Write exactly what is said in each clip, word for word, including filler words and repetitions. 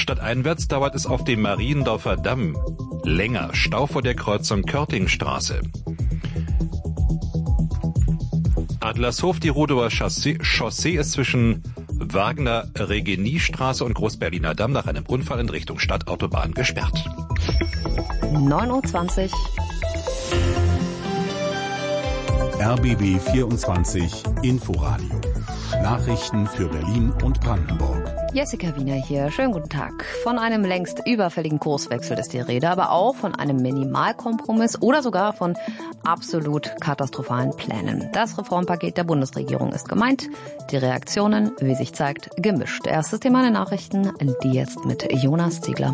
Stadteinwärts dauert es auf dem Mariendorfer Damm länger. Stau vor der Kreuzung Körtingstraße. Adlershof, die Rudower Chaussee, Chaussee ist zwischen Wagner-Regeniestraße und Großberliner Damm nach einem Unfall in Richtung Stadtautobahn gesperrt. neun Uhr zwanzig. R B B vierundzwanzig Inforadio. Nachrichten für Berlin und Brandenburg. Jessica Wiener hier. Schönen guten Tag. Von einem längst überfälligen Kurswechsel ist die Rede, aber auch von einem Minimalkompromiss oder sogar von absolut katastrophalen Plänen. Das Reformpaket der Bundesregierung ist gemeint. Die Reaktionen, wie sich zeigt, gemischt. Erstes Thema in den Nachrichten, die jetzt mit Jonas Ziegler.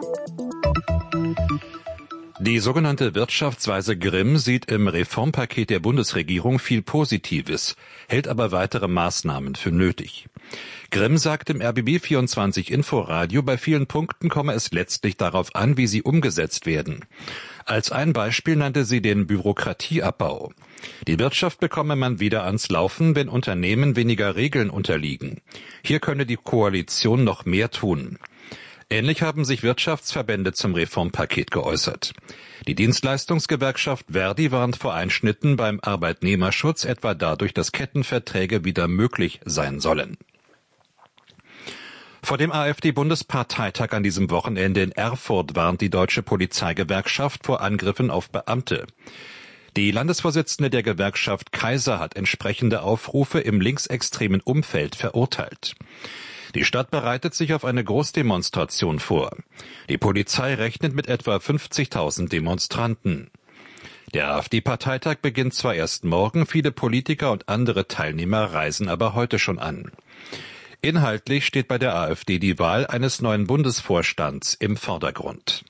Die sogenannte Wirtschaftsweise Grimm sieht im Reformpaket der Bundesregierung viel Positives, hält aber weitere Maßnahmen für nötig. Grimm sagt im R B B vierundzwanzig Inforadio, bei vielen Punkten komme es letztlich darauf an, wie sie umgesetzt werden. Als ein Beispiel nannte sie den Bürokratieabbau. Die Wirtschaft bekomme man wieder ans Laufen, wenn Unternehmen weniger Regeln unterliegen. Hier könne die Koalition noch mehr tun. Ähnlich haben sich Wirtschaftsverbände zum Reformpaket geäußert. Die Dienstleistungsgewerkschaft Verdi warnt vor Einschnitten beim Arbeitnehmerschutz, etwa dadurch, dass Kettenverträge wieder möglich sein sollen. Vor dem AfD-Bundesparteitag an diesem Wochenende in Erfurt warnt die Deutsche Polizeigewerkschaft vor Angriffen auf Beamte. Die Landesvorsitzende der Gewerkschaft Kaiser hat entsprechende Aufrufe im linksextremen Umfeld verurteilt. Die Stadt bereitet sich auf eine Großdemonstration vor. Die Polizei rechnet mit etwa fünfzigtausend Demonstranten. Der AfD-Parteitag beginnt zwar erst morgen, viele Politiker und andere Teilnehmer reisen aber heute schon an. Inhaltlich steht bei der AfD die Wahl eines neuen Bundesvorstands im Vordergrund.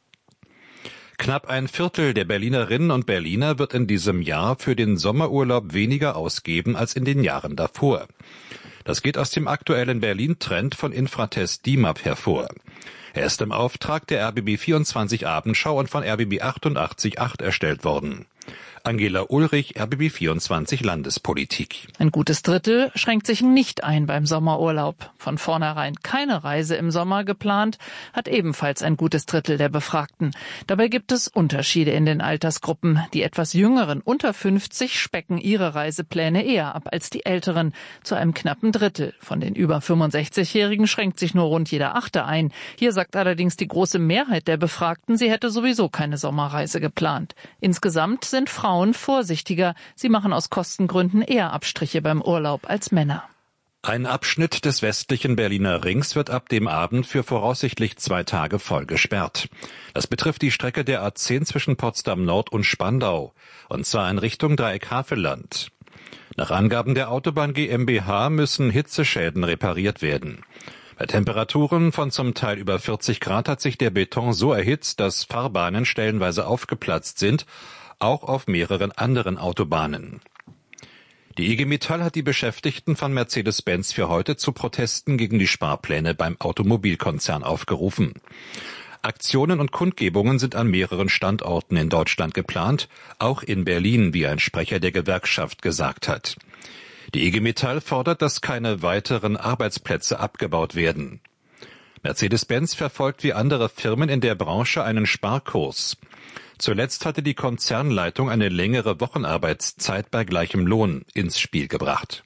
Knapp ein Viertel der Berlinerinnen und Berliner wird in diesem Jahr für den Sommerurlaub weniger ausgeben als in den Jahren davor. Das geht aus dem aktuellen Berlin-Trend von Infratest D I M A P hervor. Er ist im Auftrag der R B B vierundzwanzig Abendschau und von R B B achtundachtzig Komma acht erstellt worden. Angela Ulrich, R B B vierundzwanzig Landespolitik. Ein gutes Drittel schränkt sich nicht ein beim Sommerurlaub. Von vornherein keine Reise im Sommer geplant, hat ebenfalls ein gutes Drittel der Befragten. Dabei gibt es Unterschiede in den Altersgruppen. Die etwas jüngeren unter fünfzig specken ihre Reisepläne eher ab als die älteren, zu einem knappen Drittel. Von den über fünfundsechzigjährigen schränkt sich nur rund jeder Achte ein. Hier sagt allerdings die große Mehrheit der Befragten, sie hätte sowieso keine Sommerreise geplant. Insgesamt sind Frauen Frauen vorsichtiger. Sie machen aus Kostengründen eher Abstriche beim Urlaub als Männer. Ein Abschnitt des westlichen Berliner Rings wird ab dem Abend für voraussichtlich zwei Tage voll gesperrt. Das betrifft die Strecke der A zehn zwischen Potsdam Nord und Spandau, und zwar in Richtung Dreieck Havelland. Nach Angaben der Autobahn GmbH müssen Hitzeschäden repariert werden. Bei Temperaturen von zum Teil über vierzig Grad hat sich der Beton so erhitzt, dass Fahrbahnen stellenweise aufgeplatzt sind, auch auf mehreren anderen Autobahnen. Die I G Metall hat die Beschäftigten von Mercedes-Benz für heute zu Protesten gegen die Sparpläne beim Automobilkonzern aufgerufen. Aktionen und Kundgebungen sind an mehreren Standorten in Deutschland geplant, auch in Berlin, wie ein Sprecher der Gewerkschaft gesagt hat. Die I G Metall fordert, dass keine weiteren Arbeitsplätze abgebaut werden. Mercedes-Benz verfolgt wie andere Firmen in der Branche einen Sparkurs. Zuletzt hatte die Konzernleitung eine längere Wochenarbeitszeit bei gleichem Lohn ins Spiel gebracht.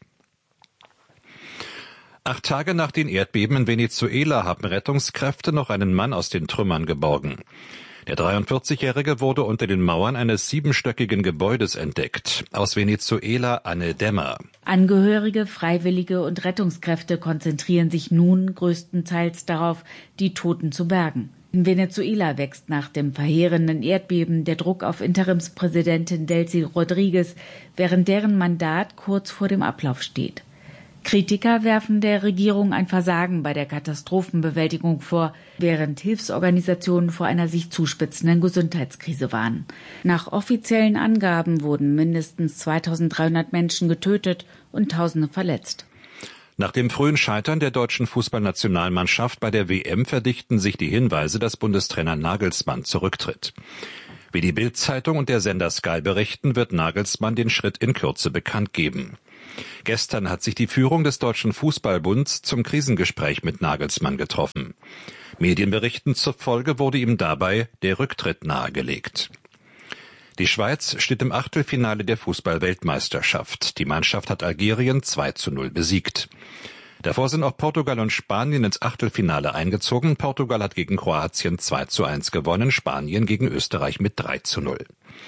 Acht Tage nach den Erdbeben in Venezuela haben Rettungskräfte noch einen Mann aus den Trümmern geborgen. Der dreiundvierzigjährige wurde unter den Mauern eines siebenstöckigen Gebäudes entdeckt. Aus Venezuela Anne Dämmer. Angehörige, Freiwillige und Rettungskräfte konzentrieren sich nun größtenteils darauf, die Toten zu bergen. In Venezuela wächst nach dem verheerenden Erdbeben der Druck auf Interimspräsidentin Delcy Rodriguez, während deren Mandat kurz vor dem Ablauf steht. Kritiker werfen der Regierung ein Versagen bei der Katastrophenbewältigung vor, während Hilfsorganisationen vor einer sich zuspitzenden Gesundheitskrise warnen. Nach offiziellen Angaben wurden mindestens zweitausenddreihundert Menschen getötet und Tausende verletzt. Nach dem frühen Scheitern der deutschen Fußballnationalmannschaft bei der W M verdichten sich die Hinweise, dass Bundestrainer Nagelsmann zurücktritt. Wie die Bild-Zeitung und der Sender Sky berichten, wird Nagelsmann den Schritt in Kürze bekannt geben. Gestern hat sich die Führung des Deutschen Fußballbunds zum Krisengespräch mit Nagelsmann getroffen. Medienberichten zufolge wurde ihm dabei der Rücktritt nahegelegt. Die Schweiz steht im Achtelfinale der Fußball-Weltmeisterschaft. Die Mannschaft hat Algerien zwei zu null besiegt. Davor sind auch Portugal und Spanien ins Achtelfinale eingezogen. Portugal hat gegen Kroatien zwei zu eins gewonnen, Spanien gegen Österreich mit drei zu null.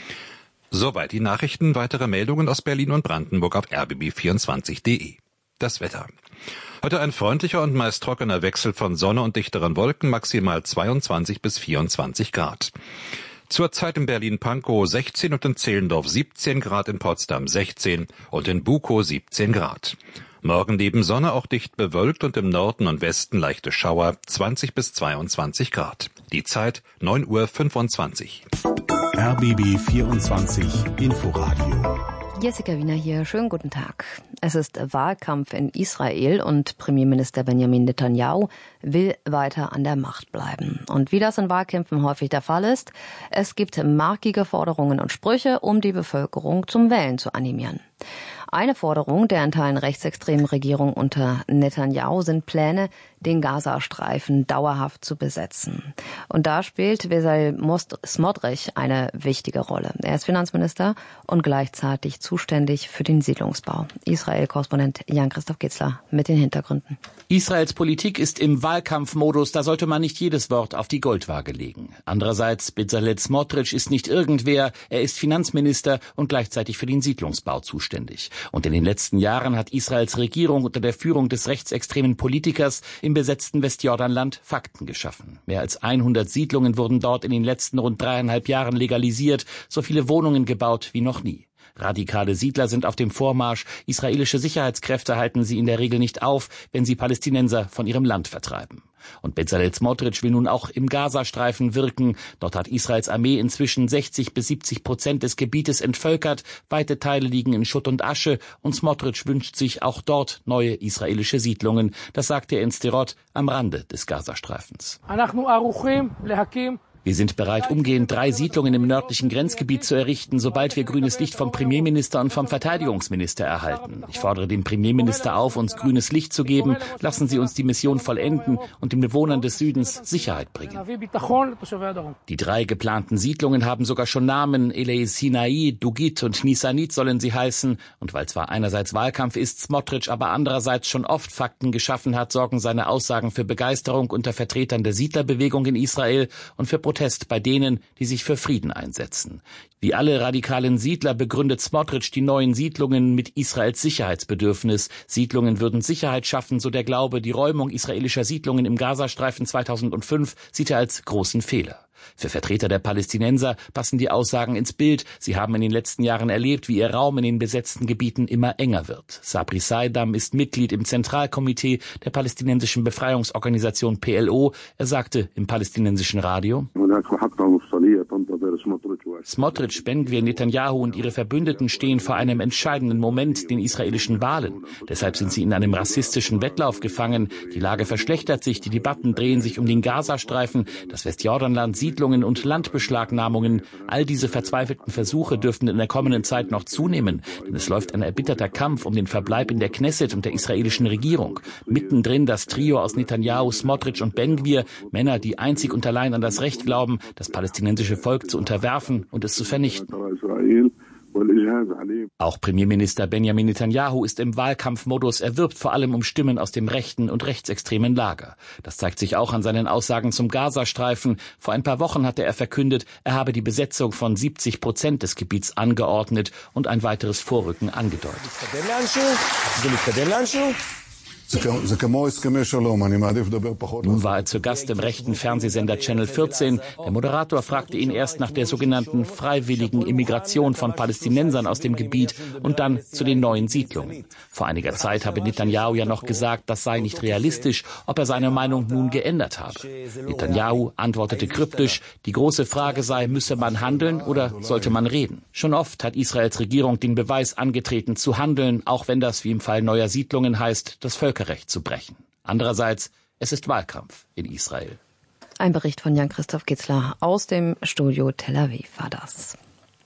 Soweit die Nachrichten. Weitere Meldungen aus Berlin und Brandenburg auf r b b vierundzwanzig punkt d e. Das Wetter. Heute ein freundlicher und meist trockener Wechsel von Sonne und dichteren Wolken, maximal zweiundzwanzig bis vierundzwanzig Grad. Zurzeit in Berlin-Pankow sechzehn und in Zehlendorf siebzehn Grad, in Potsdam sechzehn und in Bukow siebzehn Grad. Morgen neben Sonne auch dicht bewölkt und im Norden und Westen leichte Schauer, zwanzig bis zweiundzwanzig Grad. Die Zeit neun Uhr fünfundzwanzig. R B B vierundzwanzig Inforadio. Jessica Wiener hier, schönen guten Tag. Es ist Wahlkampf in Israel und Premierminister Benjamin Netanyahu will weiter an der Macht bleiben. Und wie das in Wahlkämpfen häufig der Fall ist, es gibt markige Forderungen und Sprüche, um die Bevölkerung zum Wählen zu animieren. Eine Forderung der in Teilen rechtsextremen Regierung unter Netanyahu sind Pläne, den Gazastreifen dauerhaft zu besetzen. Und da spielt Bezalel Smotrich eine wichtige Rolle. Er ist Finanzminister und gleichzeitig zuständig für den Siedlungsbau. Israel-Korrespondent Jan-Christoph Kitzler mit den Hintergründen. Israels Politik ist im Wahlkampfmodus, da sollte man nicht jedes Wort auf die Goldwaage legen. Andererseits, Bezalel Smotrich ist nicht irgendwer, er ist Finanzminister und gleichzeitig für den Siedlungsbau zuständig. Und in den letzten Jahren hat Israels Regierung unter der Führung des rechtsextremen Politikers im besetzten Westjordanland Fakten geschaffen. Mehr als hundert Siedlungen wurden dort in den letzten rund dreieinhalb Jahren legalisiert, so viele Wohnungen gebaut wie noch nie. Radikale Siedler sind auf dem Vormarsch, israelische Sicherheitskräfte halten sie in der Regel nicht auf, wenn sie Palästinenser von ihrem Land vertreiben. Und Bezalel Smotrich will nun auch im Gazastreifen wirken. Dort hat Israels Armee inzwischen sechzig bis siebzig Prozent des Gebietes entvölkert. Weite Teile liegen in Schutt und Asche. Und Smotrich wünscht sich auch dort neue israelische Siedlungen. Das sagte er in Sderot am Rande des Gazastreifens. Wir sind bereit, umgehend drei Siedlungen im nördlichen Grenzgebiet zu errichten, sobald wir grünes Licht vom Premierminister und vom Verteidigungsminister erhalten. Ich fordere den Premierminister auf, uns grünes Licht zu geben. Lassen Sie uns die Mission vollenden und den Bewohnern des Südens Sicherheit bringen. Die drei geplanten Siedlungen haben sogar schon Namen. Elei Sinai, Dugit und Nisanit sollen sie heißen. Und weil zwar einerseits Wahlkampf ist, Smotrich aber andererseits schon oft Fakten geschaffen hat, sorgen seine Aussagen für Begeisterung unter Vertretern der Siedlerbewegung in Israel und für Protest bei denen, die sich für Frieden einsetzen. Wie alle radikalen Siedler begründet Smotrich die neuen Siedlungen mit Israels Sicherheitsbedürfnis. Siedlungen würden Sicherheit schaffen, so der Glaube. Die Räumung israelischer Siedlungen im Gazastreifen zweitausendfünf sieht er als großen Fehler. Für Vertreter der Palästinenser passen die Aussagen ins Bild. Sie haben in den letzten Jahren erlebt, wie ihr Raum in den besetzten Gebieten immer enger wird. Sabri Saidam ist Mitglied im Zentralkomitee der palästinensischen Befreiungsorganisation P L O. Er sagte im palästinensischen Radio: Smotrich, Ben-Gvir, Netanyahu und ihre Verbündeten stehen vor einem entscheidenden Moment, den israelischen Wahlen. Deshalb sind sie in einem rassistischen Wettlauf gefangen. Die Lage verschlechtert sich, die Debatten drehen sich um den Gazastreifen, das Westjordanland, Siedlungen und Landbeschlagnahmungen. All diese verzweifelten Versuche dürften in der kommenden Zeit noch zunehmen, denn es läuft ein erbitterter Kampf um den Verbleib in der Knesset und der israelischen Regierung. Mittendrin das Trio aus Netanyahu, Smotrich und Ben-Gvir, Männer, die einzig und allein an das Recht glauben, das palästinensische Volk zu unterwerfen und es zu vernichten. Auch Premierminister Benjamin Netanyahu ist im Wahlkampfmodus. Er wirbt vor allem um Stimmen aus dem rechten und rechtsextremen Lager. Das zeigt sich auch an seinen Aussagen zum Gazastreifen. Vor ein paar Wochen hatte er verkündet, er habe die Besetzung von siebzig Prozent des Gebiets angeordnet und ein weiteres Vorrücken angedeutet. Nun war er zu Gast im rechten Fernsehsender Channel vierzehn. Der Moderator fragte ihn erst nach der sogenannten freiwilligen Immigration von Palästinensern aus dem Gebiet und dann zu den neuen Siedlungen. Vor einiger Zeit habe Netanyahu ja noch gesagt, das sei nicht realistisch, ob er seine Meinung nun geändert habe. Netanyahu antwortete kryptisch, die große Frage sei, müsse man handeln oder sollte man reden? Schon oft hat Israels Regierung den Beweis angetreten zu handeln, auch wenn das wie im Fall neuer Siedlungen heißt, das Völkerrecht zu brechen. Andererseits, es ist Wahlkampf in Israel. Ein Bericht von Jan-Christoph Kitzler aus dem Studio Tel Aviv war das.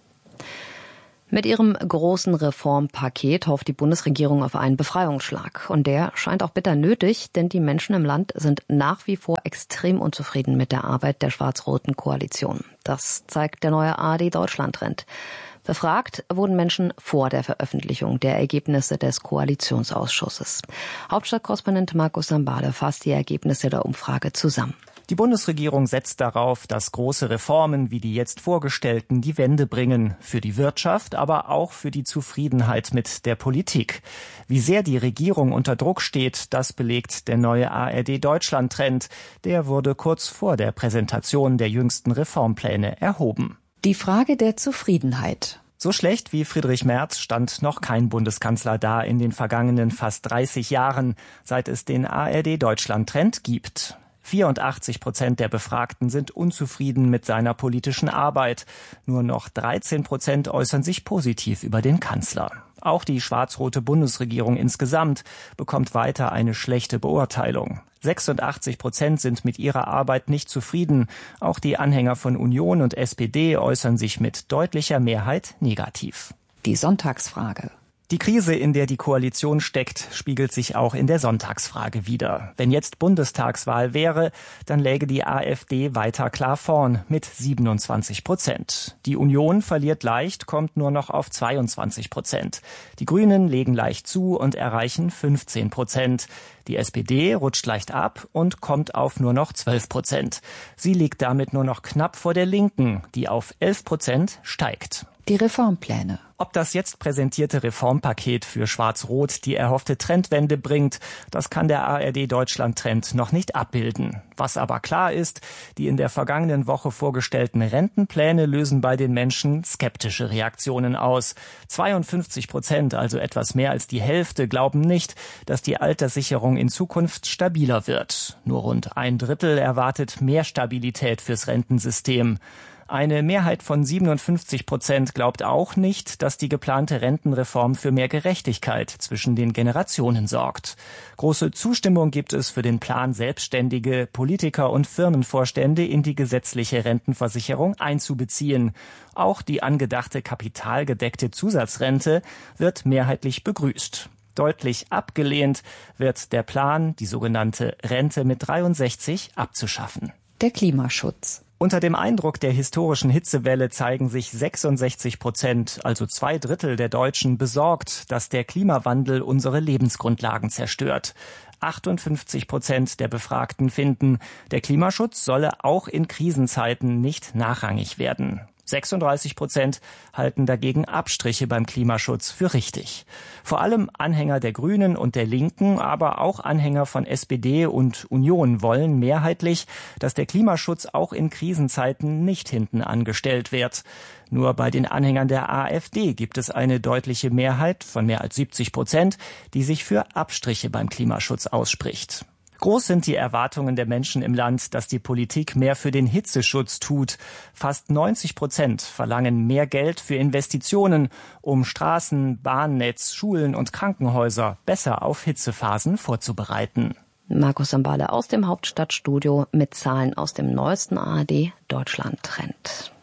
Mit ihrem großen Reformpaket hofft die Bundesregierung auf einen Befreiungsschlag. Und der scheint auch bitter nötig, denn die Menschen im Land sind nach wie vor extrem unzufrieden mit der Arbeit der schwarz-roten Koalition. Das zeigt der neue A R D-Deutschland-Trend. Befragt wurden Menschen vor der Veröffentlichung der Ergebnisse des Koalitionsausschusses. Hauptstadtkorrespondent Markus Sambale fasst die Ergebnisse der Umfrage zusammen. Die Bundesregierung setzt darauf, dass große Reformen wie die jetzt vorgestellten die Wende bringen. Für die Wirtschaft, aber auch für die Zufriedenheit mit der Politik. Wie sehr die Regierung unter Druck steht, das belegt der neue A R D-Deutschland-Trend. Der wurde kurz vor der Präsentation der jüngsten Reformpläne erhoben. Die Frage der Zufriedenheit. So schlecht wie Friedrich Merz stand noch kein Bundeskanzler da in den vergangenen fast dreißig Jahren, seit es den A R D-Deutschland-Trend gibt. vierundachtzig Prozent der Befragten sind unzufrieden mit seiner politischen Arbeit. Nur noch dreizehn Prozent äußern sich positiv über den Kanzler. Auch die schwarz-rote Bundesregierung insgesamt bekommt weiter eine schlechte Beurteilung. sechsundachtzig Prozent sind mit ihrer Arbeit nicht zufrieden. Auch die Anhänger von Union und S P D äußern sich mit deutlicher Mehrheit negativ. Die Sonntagsfrage. Die Krise, in der die Koalition steckt, spiegelt sich auch in der Sonntagsfrage wider. Wenn jetzt Bundestagswahl wäre, dann läge die AfD weiter klar vorn mit siebenundzwanzig Prozent. Die Union verliert leicht, kommt nur noch auf zweiundzwanzig Prozent. Die Grünen legen leicht zu und erreichen fünfzehn Prozent. Die S P D rutscht leicht ab und kommt auf nur noch zwölf Prozent. Sie liegt damit nur noch knapp vor der Linken, die auf elf Prozent steigt. Die Reformpläne. Ob das jetzt präsentierte Reformpaket für Schwarz-Rot die erhoffte Trendwende bringt, das kann der A R D-Deutschland-Trend noch nicht abbilden. Was aber klar ist, die in der vergangenen Woche vorgestellten Rentenpläne lösen bei den Menschen skeptische Reaktionen aus. zweiundfünfzig Prozent, also etwas mehr als die Hälfte, glauben nicht, dass die Alterssicherung in Zukunft stabiler wird. Nur rund ein Drittel erwartet mehr Stabilität fürs Rentensystem. Eine Mehrheit von siebenundfünfzig Prozent glaubt auch nicht, dass die geplante Rentenreform für mehr Gerechtigkeit zwischen den Generationen sorgt. Große Zustimmung gibt es für den Plan, Selbstständige, Politiker und Firmenvorstände in die gesetzliche Rentenversicherung einzubeziehen. Auch die angedachte kapitalgedeckte Zusatzrente wird mehrheitlich begrüßt. Deutlich abgelehnt wird der Plan, die sogenannte Rente mit dreiundsechzig abzuschaffen. Der Klimaschutz. Unter dem Eindruck der historischen Hitzewelle zeigen sich sechsundsechzig Prozent, also zwei Drittel der Deutschen, besorgt, dass der Klimawandel unsere Lebensgrundlagen zerstört. achtundfünfzig Prozent der Befragten finden, der Klimaschutz solle auch in Krisenzeiten nicht nachrangig werden. sechsunddreißig Prozent halten dagegen Abstriche beim Klimaschutz für richtig. Vor allem Anhänger der Grünen und der Linken, aber auch Anhänger von S P D und Union wollen mehrheitlich, dass der Klimaschutz auch in Krisenzeiten nicht hinten angestellt wird. Nur bei den Anhängern der AfD gibt es eine deutliche Mehrheit von mehr als siebzig Prozent, die sich für Abstriche beim Klimaschutz ausspricht. Groß sind die Erwartungen der Menschen im Land, dass die Politik mehr für den Hitzeschutz tut. Fast neunzig Prozent verlangen mehr Geld für Investitionen, um Straßen, Bahnnetz, Schulen und Krankenhäuser besser auf Hitzephasen vorzubereiten. Markus Sambale aus dem Hauptstadtstudio mit Zahlen aus dem neuesten A R D-Deutschland-Trend.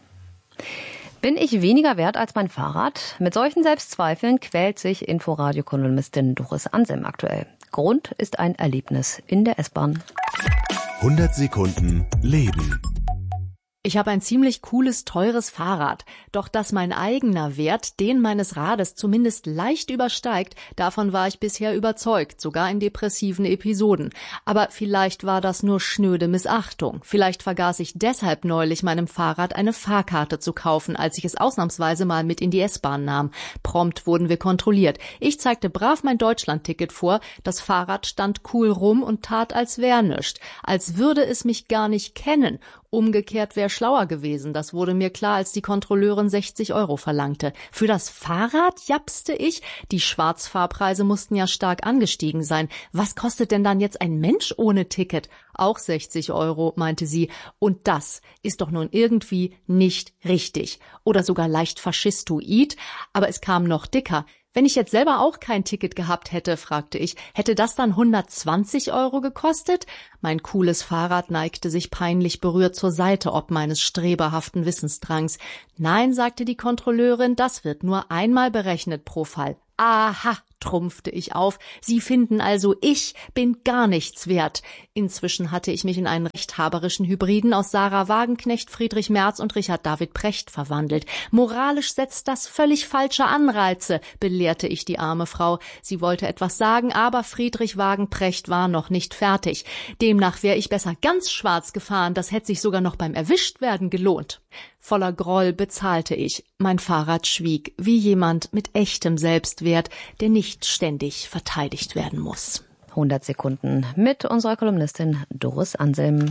Bin ich weniger wert als mein Fahrrad? Mit solchen Selbstzweifeln quält sich Inforadio-Kolumnistin Doris Anselm aktuell. Grund ist ein Erlebnis in der S-Bahn. hundert Sekunden Leben. Ich habe ein ziemlich cooles, teures Fahrrad. Doch dass mein eigener Wert den meines Rades zumindest leicht übersteigt, davon war ich bisher überzeugt, sogar in depressiven Episoden. Aber vielleicht war das nur schnöde Missachtung. Vielleicht vergaß ich deshalb neulich meinem Fahrrad eine Fahrkarte zu kaufen, als ich es ausnahmsweise mal mit in die S-Bahn nahm. Prompt wurden wir kontrolliert. Ich zeigte brav mein Deutschlandticket vor, das Fahrrad stand cool rum und tat, als wär nischt. Als würde es mich gar nicht kennen. Umgekehrt wäre schlauer gewesen, das wurde mir klar, als die Kontrolleurin sechzig Euro verlangte. Für das Fahrrad japste ich? Die Schwarzfahrpreise mussten ja stark angestiegen sein. Was kostet denn dann jetzt ein Mensch ohne Ticket? Auch sechzig Euro, meinte sie. Und das ist doch nun irgendwie nicht richtig. Oder sogar leicht faschistoid. Aber es kam noch dicker. Wenn ich jetzt selber auch kein Ticket gehabt hätte, fragte ich, hätte das dann hundertzwanzig Euro gekostet? Mein cooles Fahrrad neigte sich peinlich berührt zur Seite ob meines streberhaften Wissensdrangs. Nein, sagte die Kontrolleurin, das wird nur einmal berechnet pro Fall. Aha, trumpfte ich auf. Sie finden also, ich bin gar nichts wert. Inzwischen hatte ich mich in einen rechthaberischen Hybriden aus Sarah Wagenknecht, Friedrich Merz und Richard David Precht verwandelt. Moralisch setzt das völlig falsche Anreize, belehrte ich die arme Frau. Sie wollte etwas sagen, aber Friedrich Wagenprecht war noch nicht fertig. Demnach wäre ich besser ganz schwarz gefahren, das hätte sich sogar noch beim Erwischtwerden gelohnt. Voller Groll bezahlte ich. Mein Fahrrad schwieg, wie jemand mit echtem Selbstwert, der nicht ständig verteidigt werden muss. hundert Sekunden mit unserer Kolumnistin Doris Anselm.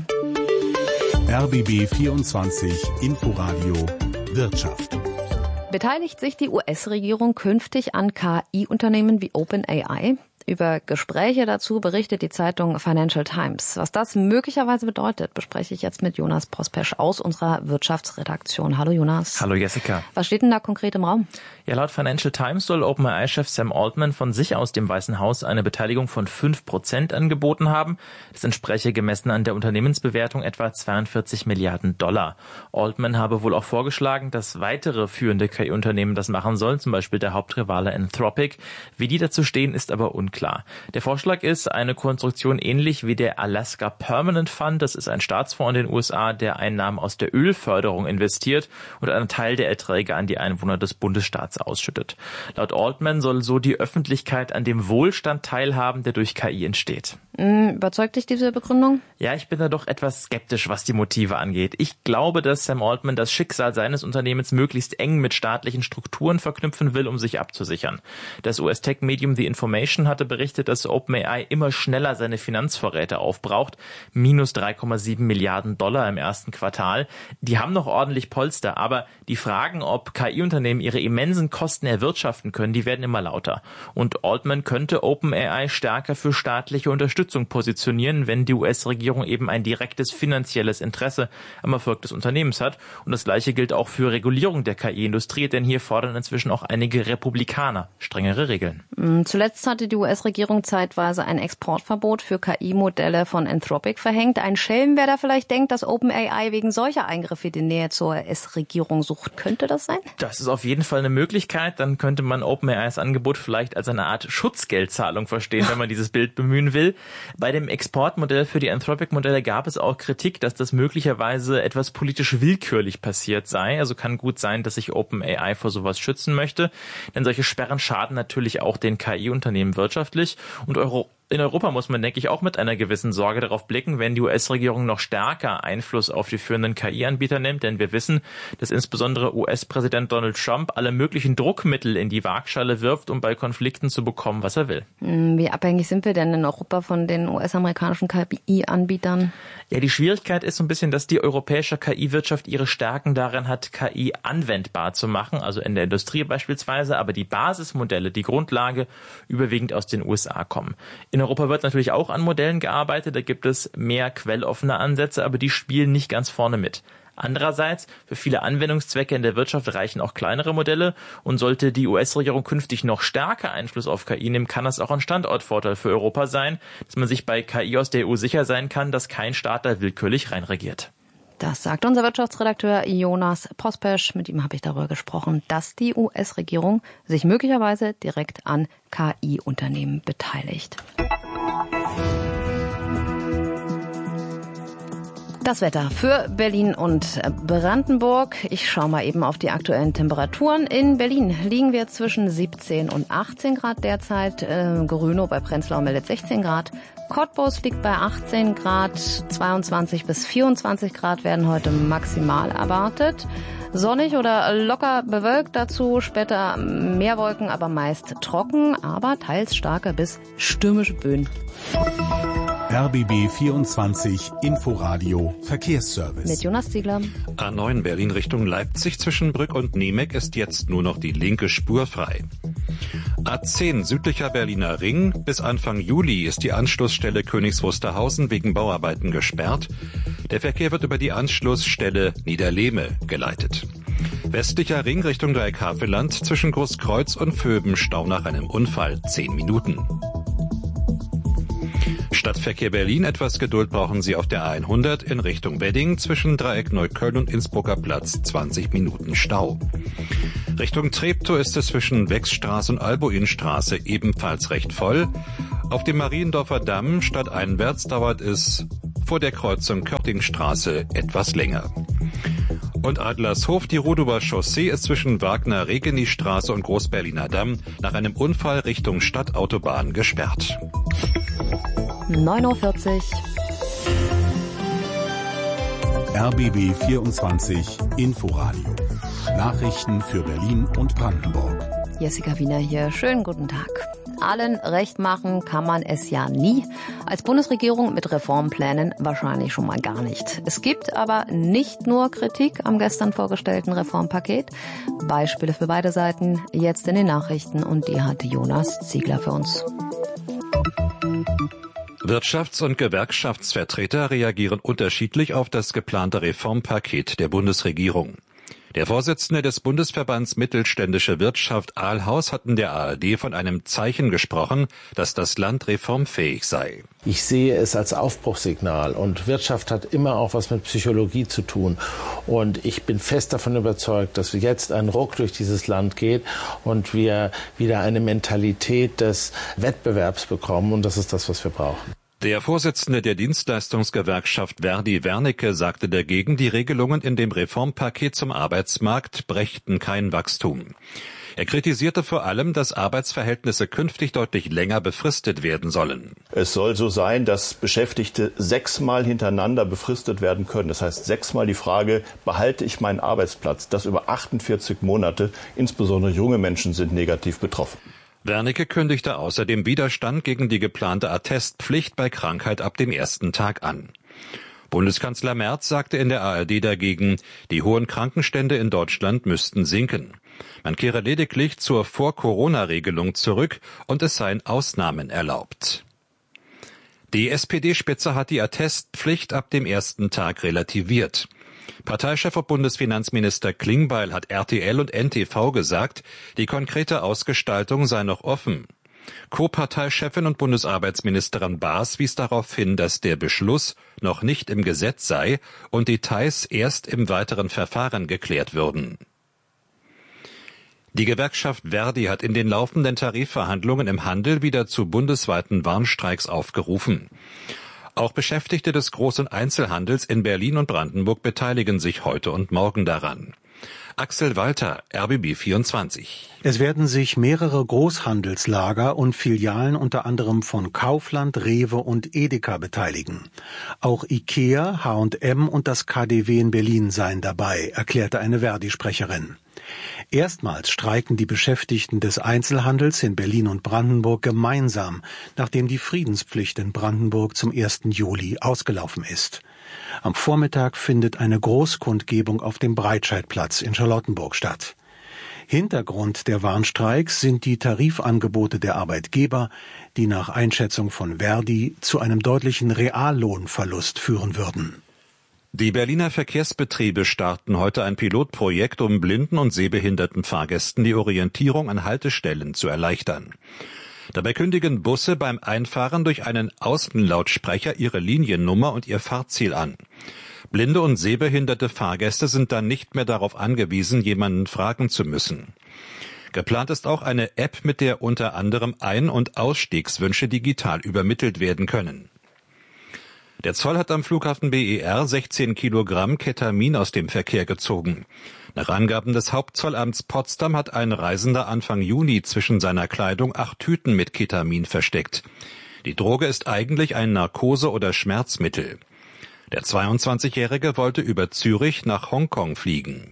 R B B vierundzwanzig Inforadio Wirtschaft. Beteiligt sich die U S-Regierung künftig an K I-Unternehmen wie OpenAI? Über Gespräche dazu berichtet die Zeitung Financial Times. Was das möglicherweise bedeutet, bespreche ich jetzt mit Jonas Pospesch aus unserer Wirtschaftsredaktion. Hallo Jonas. Hallo Jessica. Was steht denn da konkret im Raum? Ja, laut Financial Times soll OpenAI-Chef Sam Altman von sich aus dem Weißen Haus eine Beteiligung von fünf Prozent angeboten haben. Das entspräche gemessen an der Unternehmensbewertung etwa zweiundvierzig Milliarden Dollar. Altman habe wohl auch vorgeschlagen, dass weitere führende K I-Unternehmen das machen sollen, zum Beispiel der Hauptrivale Anthropic. Wie die dazu stehen, ist aber unklar. Klar. Der Vorschlag ist eine Konstruktion ähnlich wie der Alaska Permanent Fund. Das ist ein Staatsfonds in den U S A, der Einnahmen aus der Ölförderung investiert und einen Teil der Erträge an die Einwohner des Bundesstaats ausschüttet. Laut Altman soll so die Öffentlichkeit an dem Wohlstand teilhaben, der durch K I entsteht. Überzeugt dich diese Begründung? Ja, ich bin da doch etwas skeptisch, was die Motive angeht. Ich glaube, dass Sam Altman das Schicksal seines Unternehmens möglichst eng mit staatlichen Strukturen verknüpfen will, um sich abzusichern. Das U S-Tech-Medium The Information hatte berichtet, dass OpenAI immer schneller seine Finanzvorräte aufbraucht. Minus drei Komma sieben Milliarden Dollar im ersten Quartal. Die haben noch ordentlich Polster, aber die Fragen, ob K I-Unternehmen ihre immensen Kosten erwirtschaften können, die werden immer lauter. Und Altman könnte OpenAI stärker für staatliche Unterstützung positionieren, wenn die U S-Regierung eben ein direktes finanzielles Interesse am Erfolg des Unternehmens hat. Und das Gleiche gilt auch für Regulierung der K I-Industrie, denn hier fordern inzwischen auch einige Republikaner strengere Regeln. Zuletzt hatte die U S-Regierung zeitweise ein Exportverbot für K I-Modelle von Anthropic verhängt. Ein Schelm, wer da vielleicht denkt, dass OpenAI wegen solcher Eingriffe die Nähe zur U S-Regierung sucht. Könnte das sein? Das ist auf jeden Fall eine Möglichkeit. Dann könnte man OpenAIs Angebot vielleicht als eine Art Schutzgeldzahlung verstehen, wenn man dieses Bild bemühen will. Bei dem Exportmodell für die Anthropic-Modelle gab es auch Kritik, dass das möglicherweise etwas politisch willkürlich passiert sei. Also kann gut sein, dass sich OpenAI vor sowas schützen möchte. Denn solche Sperren schaden natürlich auch den K I-Unternehmen wirtschaftlich. Und Euro In Europa muss man, denke ich, auch mit einer gewissen Sorge darauf blicken, wenn die U S-Regierung noch stärker Einfluss auf die führenden K I-Anbieter nimmt. Denn wir wissen, dass insbesondere U S-Präsident Donald Trump alle möglichen Druckmittel in die Waagschale wirft, um bei Konflikten zu bekommen, was er will. Wie abhängig sind wir denn in Europa von den U S-amerikanischen K I-Anbietern? Ja, die Schwierigkeit ist so ein bisschen, dass die europäische K I-Wirtschaft ihre Stärken darin hat, K I anwendbar zu machen, also in der Industrie beispielsweise, aber die Basismodelle, die Grundlage, überwiegend aus den U S A kommen. In Europa wird natürlich auch an Modellen gearbeitet, da gibt es mehr quelloffene Ansätze, aber die spielen nicht ganz vorne mit. Andererseits, für viele Anwendungszwecke in der Wirtschaft reichen auch kleinere Modelle und sollte die U S-Regierung künftig noch stärker Einfluss auf K I nehmen, kann das auch ein Standortvorteil für Europa sein, dass man sich bei K I aus der E U sicher sein kann, dass kein Staat da willkürlich reinregiert. Das sagt unser Wirtschaftsredakteur Jonas Pospesch. Mit ihm habe ich darüber gesprochen, dass die U S-Regierung sich möglicherweise direkt an K I-Unternehmen beteiligt. Das Wetter für Berlin und Brandenburg. Ich schaue mal eben auf die aktuellen Temperaturen. In Berlin liegen wir zwischen siebzehn und achtzehn Grad derzeit. Äh, Grünow bei Prenzlau meldet sechzehn Grad. Cottbus liegt bei achtzehn Grad. zweiundzwanzig bis vierundzwanzig Grad werden heute maximal erwartet. Sonnig oder locker bewölkt, dazu später mehr Wolken, aber meist trocken, aber teils starke bis stürmische Böen. R B B vierundzwanzig Inforadio Verkehrsservice. Mit Jonas Ziegler. A neun Berlin Richtung Leipzig zwischen Brück und Niemek ist jetzt nur noch die linke Spur frei. A zehn südlicher Berliner Ring. Bis Anfang Juli ist die Anschlussstelle Königs Wusterhausen wegen Bauarbeiten gesperrt. Der Verkehr wird über die Anschlussstelle Niederlehme geleitet. Westlicher Ring Richtung Dreieck-Havelland zwischen Großkreuz und Vöben Stau nach einem Unfall, zehn Minuten. Stadtverkehr Berlin, etwas Geduld brauchen Sie auf der A hundert in Richtung Wedding zwischen Dreieck Neukölln und Innsbrucker Platz, zwanzig Minuten Stau. Richtung Treptow ist es zwischen Wechsstraße und Albuinstraße ebenfalls recht voll. Auf dem Mariendorfer Damm stadteinwärts dauert es vor der Kreuzung Körtingstraße etwas länger. Und Adlershof, die Rudower Chaussee ist zwischen Wagner-Regeni-Straße und Großberliner Damm nach einem Unfall Richtung Stadtautobahn gesperrt. neun Uhr vierzig. R B B vierundzwanzig Inforadio. Nachrichten für Berlin und Brandenburg. Jessica Wiener hier. Schönen guten Tag. Allen recht machen kann man es ja nie. Als Bundesregierung mit Reformplänen wahrscheinlich schon mal gar nicht. Es gibt aber nicht nur Kritik am gestern vorgestellten Reformpaket. Beispiele für beide Seiten jetzt in den Nachrichten und die hat Jonas Ziegler für uns. Wirtschafts- und Gewerkschaftsvertreter reagieren unterschiedlich auf das geplante Reformpaket der Bundesregierung. Der Vorsitzende des Bundesverbands Mittelständische Wirtschaft Ahlhaus hat in der A R D von einem Zeichen gesprochen, dass das Land reformfähig sei. Ich sehe es als Aufbruchssignal und Wirtschaft hat immer auch was mit Psychologie zu tun. Und ich bin fest davon überzeugt, dass jetzt ein Ruck durch dieses Land geht und wir wieder eine Mentalität des Wettbewerbs bekommen und das ist das, was wir brauchen. Der Vorsitzende der Dienstleistungsgewerkschaft Verdi Wernicke sagte dagegen, die Regelungen in dem Reformpaket zum Arbeitsmarkt brächten kein Wachstum. Er kritisierte vor allem, dass Arbeitsverhältnisse künftig deutlich länger befristet werden sollen. Es soll so sein, dass Beschäftigte sechsmal hintereinander befristet werden können. Das heißt, sechsmal die Frage, behalte ich meinen Arbeitsplatz? Das über achtundvierzig Monate. Insbesondere junge Menschen sind negativ betroffen. Wernicke kündigte außerdem Widerstand gegen die geplante Attestpflicht bei Krankheit ab dem ersten Tag an. Bundeskanzler Merz sagte in der A R D dagegen, die hohen Krankenstände in Deutschland müssten sinken. Man kehre lediglich zur Vor-Corona-Regelung zurück und es seien Ausnahmen erlaubt. Die S P D-Spitze hat die Attestpflicht ab dem ersten Tag relativiert. Parteichef und Bundesfinanzminister Klingbeil hat R T L und N T V gesagt, die konkrete Ausgestaltung sei noch offen. Co-Parteichefin und Bundesarbeitsministerin Baas wies darauf hin, dass der Beschluss noch nicht im Gesetz sei und Details erst im weiteren Verfahren geklärt würden. Die Gewerkschaft Verdi hat in den laufenden Tarifverhandlungen im Handel wieder zu bundesweiten Warnstreiks aufgerufen. Auch Beschäftigte des Groß- und Einzelhandels in Berlin und Brandenburg beteiligen sich heute und morgen daran. Axel Walter, R B B vierundzwanzig. Es werden sich mehrere Großhandelslager und Filialen unter anderem von Kaufland, Rewe und Edeka beteiligen. Auch Ikea, H und M und das K D W in Berlin seien dabei, erklärte eine Verdi-Sprecherin. Erstmals streiken die Beschäftigten des Einzelhandels in Berlin und Brandenburg gemeinsam, nachdem die Friedenspflicht in Brandenburg zum ersten Juli ausgelaufen ist. Am Vormittag findet eine Großkundgebung auf dem Breitscheidplatz in Charlottenburg statt. Hintergrund der Warnstreiks sind die Tarifangebote der Arbeitgeber, die nach Einschätzung von Verdi zu einem deutlichen Reallohnverlust führen würden. Die Berliner Verkehrsbetriebe starten heute ein Pilotprojekt, um blinden und sehbehinderten Fahrgästen die Orientierung an Haltestellen zu erleichtern. Dabei kündigen Busse beim Einfahren durch einen Außenlautsprecher ihre Liniennummer und ihr Fahrziel an. Blinde und sehbehinderte Fahrgäste sind dann nicht mehr darauf angewiesen, jemanden fragen zu müssen. Geplant ist auch eine App, mit der unter anderem Ein- und Ausstiegswünsche digital übermittelt werden können. Der Zoll hat am Flughafen B E R sechzehn Kilogramm Ketamin aus dem Verkehr gezogen. Nach Angaben des Hauptzollamts Potsdam hat ein Reisender Anfang Juni zwischen seiner Kleidung acht Tüten mit Ketamin versteckt. Die Droge ist eigentlich ein Narkose- oder Schmerzmittel. Der zweiundzwanzigjährige wollte über Zürich nach Hongkong fliegen.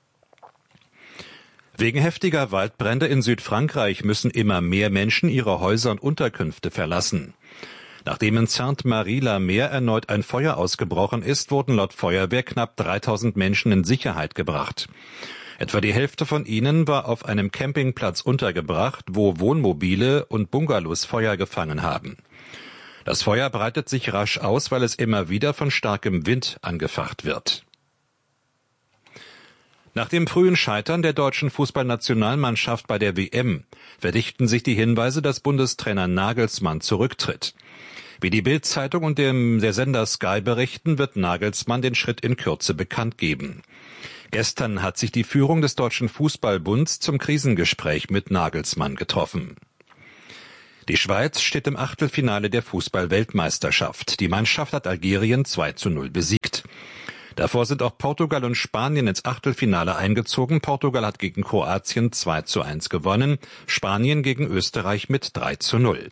Wegen heftiger Waldbrände in Südfrankreich müssen immer mehr Menschen ihre Häuser und Unterkünfte verlassen. Nachdem in Sainte-Marie-la-Mer erneut ein Feuer ausgebrochen ist, wurden laut Feuerwehr knapp dreitausend Menschen in Sicherheit gebracht. Etwa die Hälfte von ihnen war auf einem Campingplatz untergebracht, wo Wohnmobile und Bungalows Feuer gefangen haben. Das Feuer breitet sich rasch aus, weil es immer wieder von starkem Wind angefacht wird. Nach dem frühen Scheitern der deutschen Fußballnationalmannschaft bei der W M verdichten sich die Hinweise, dass Bundestrainer Nagelsmann zurücktritt. Wie die Bild-Zeitung und dem, der Sender Sky berichten, wird Nagelsmann den Schritt in Kürze bekannt geben. Gestern hat sich die Führung des Deutschen Fußballbunds zum Krisengespräch mit Nagelsmann getroffen. Die Schweiz steht im Achtelfinale der Fußball-Weltmeisterschaft. Die Mannschaft hat Algerien zwei zu null besiegt. Davor sind auch Portugal und Spanien ins Achtelfinale eingezogen. Portugal hat gegen Kroatien zwei zu eins gewonnen, Spanien gegen Österreich mit drei zu null.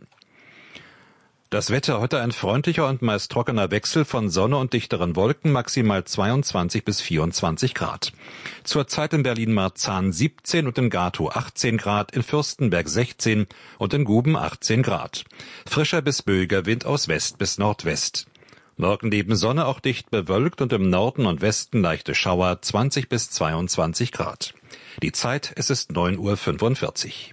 Das Wetter heute ein freundlicher und meist trockener Wechsel von Sonne und dichteren Wolken, maximal zweiundzwanzig bis vierundzwanzig Grad. Zurzeit in Berlin-Marzahn siebzehn und in Gatow achtzehn Grad, in Fürstenberg sechzehn und in Guben achtzehn Grad. Frischer bis böiger Wind aus West bis Nordwest. Morgen neben Sonne auch dicht bewölkt und im Norden und Westen leichte Schauer, zwanzig bis zweiundzwanzig Grad. Die Zeit, es ist neun Uhr fünfundvierzig.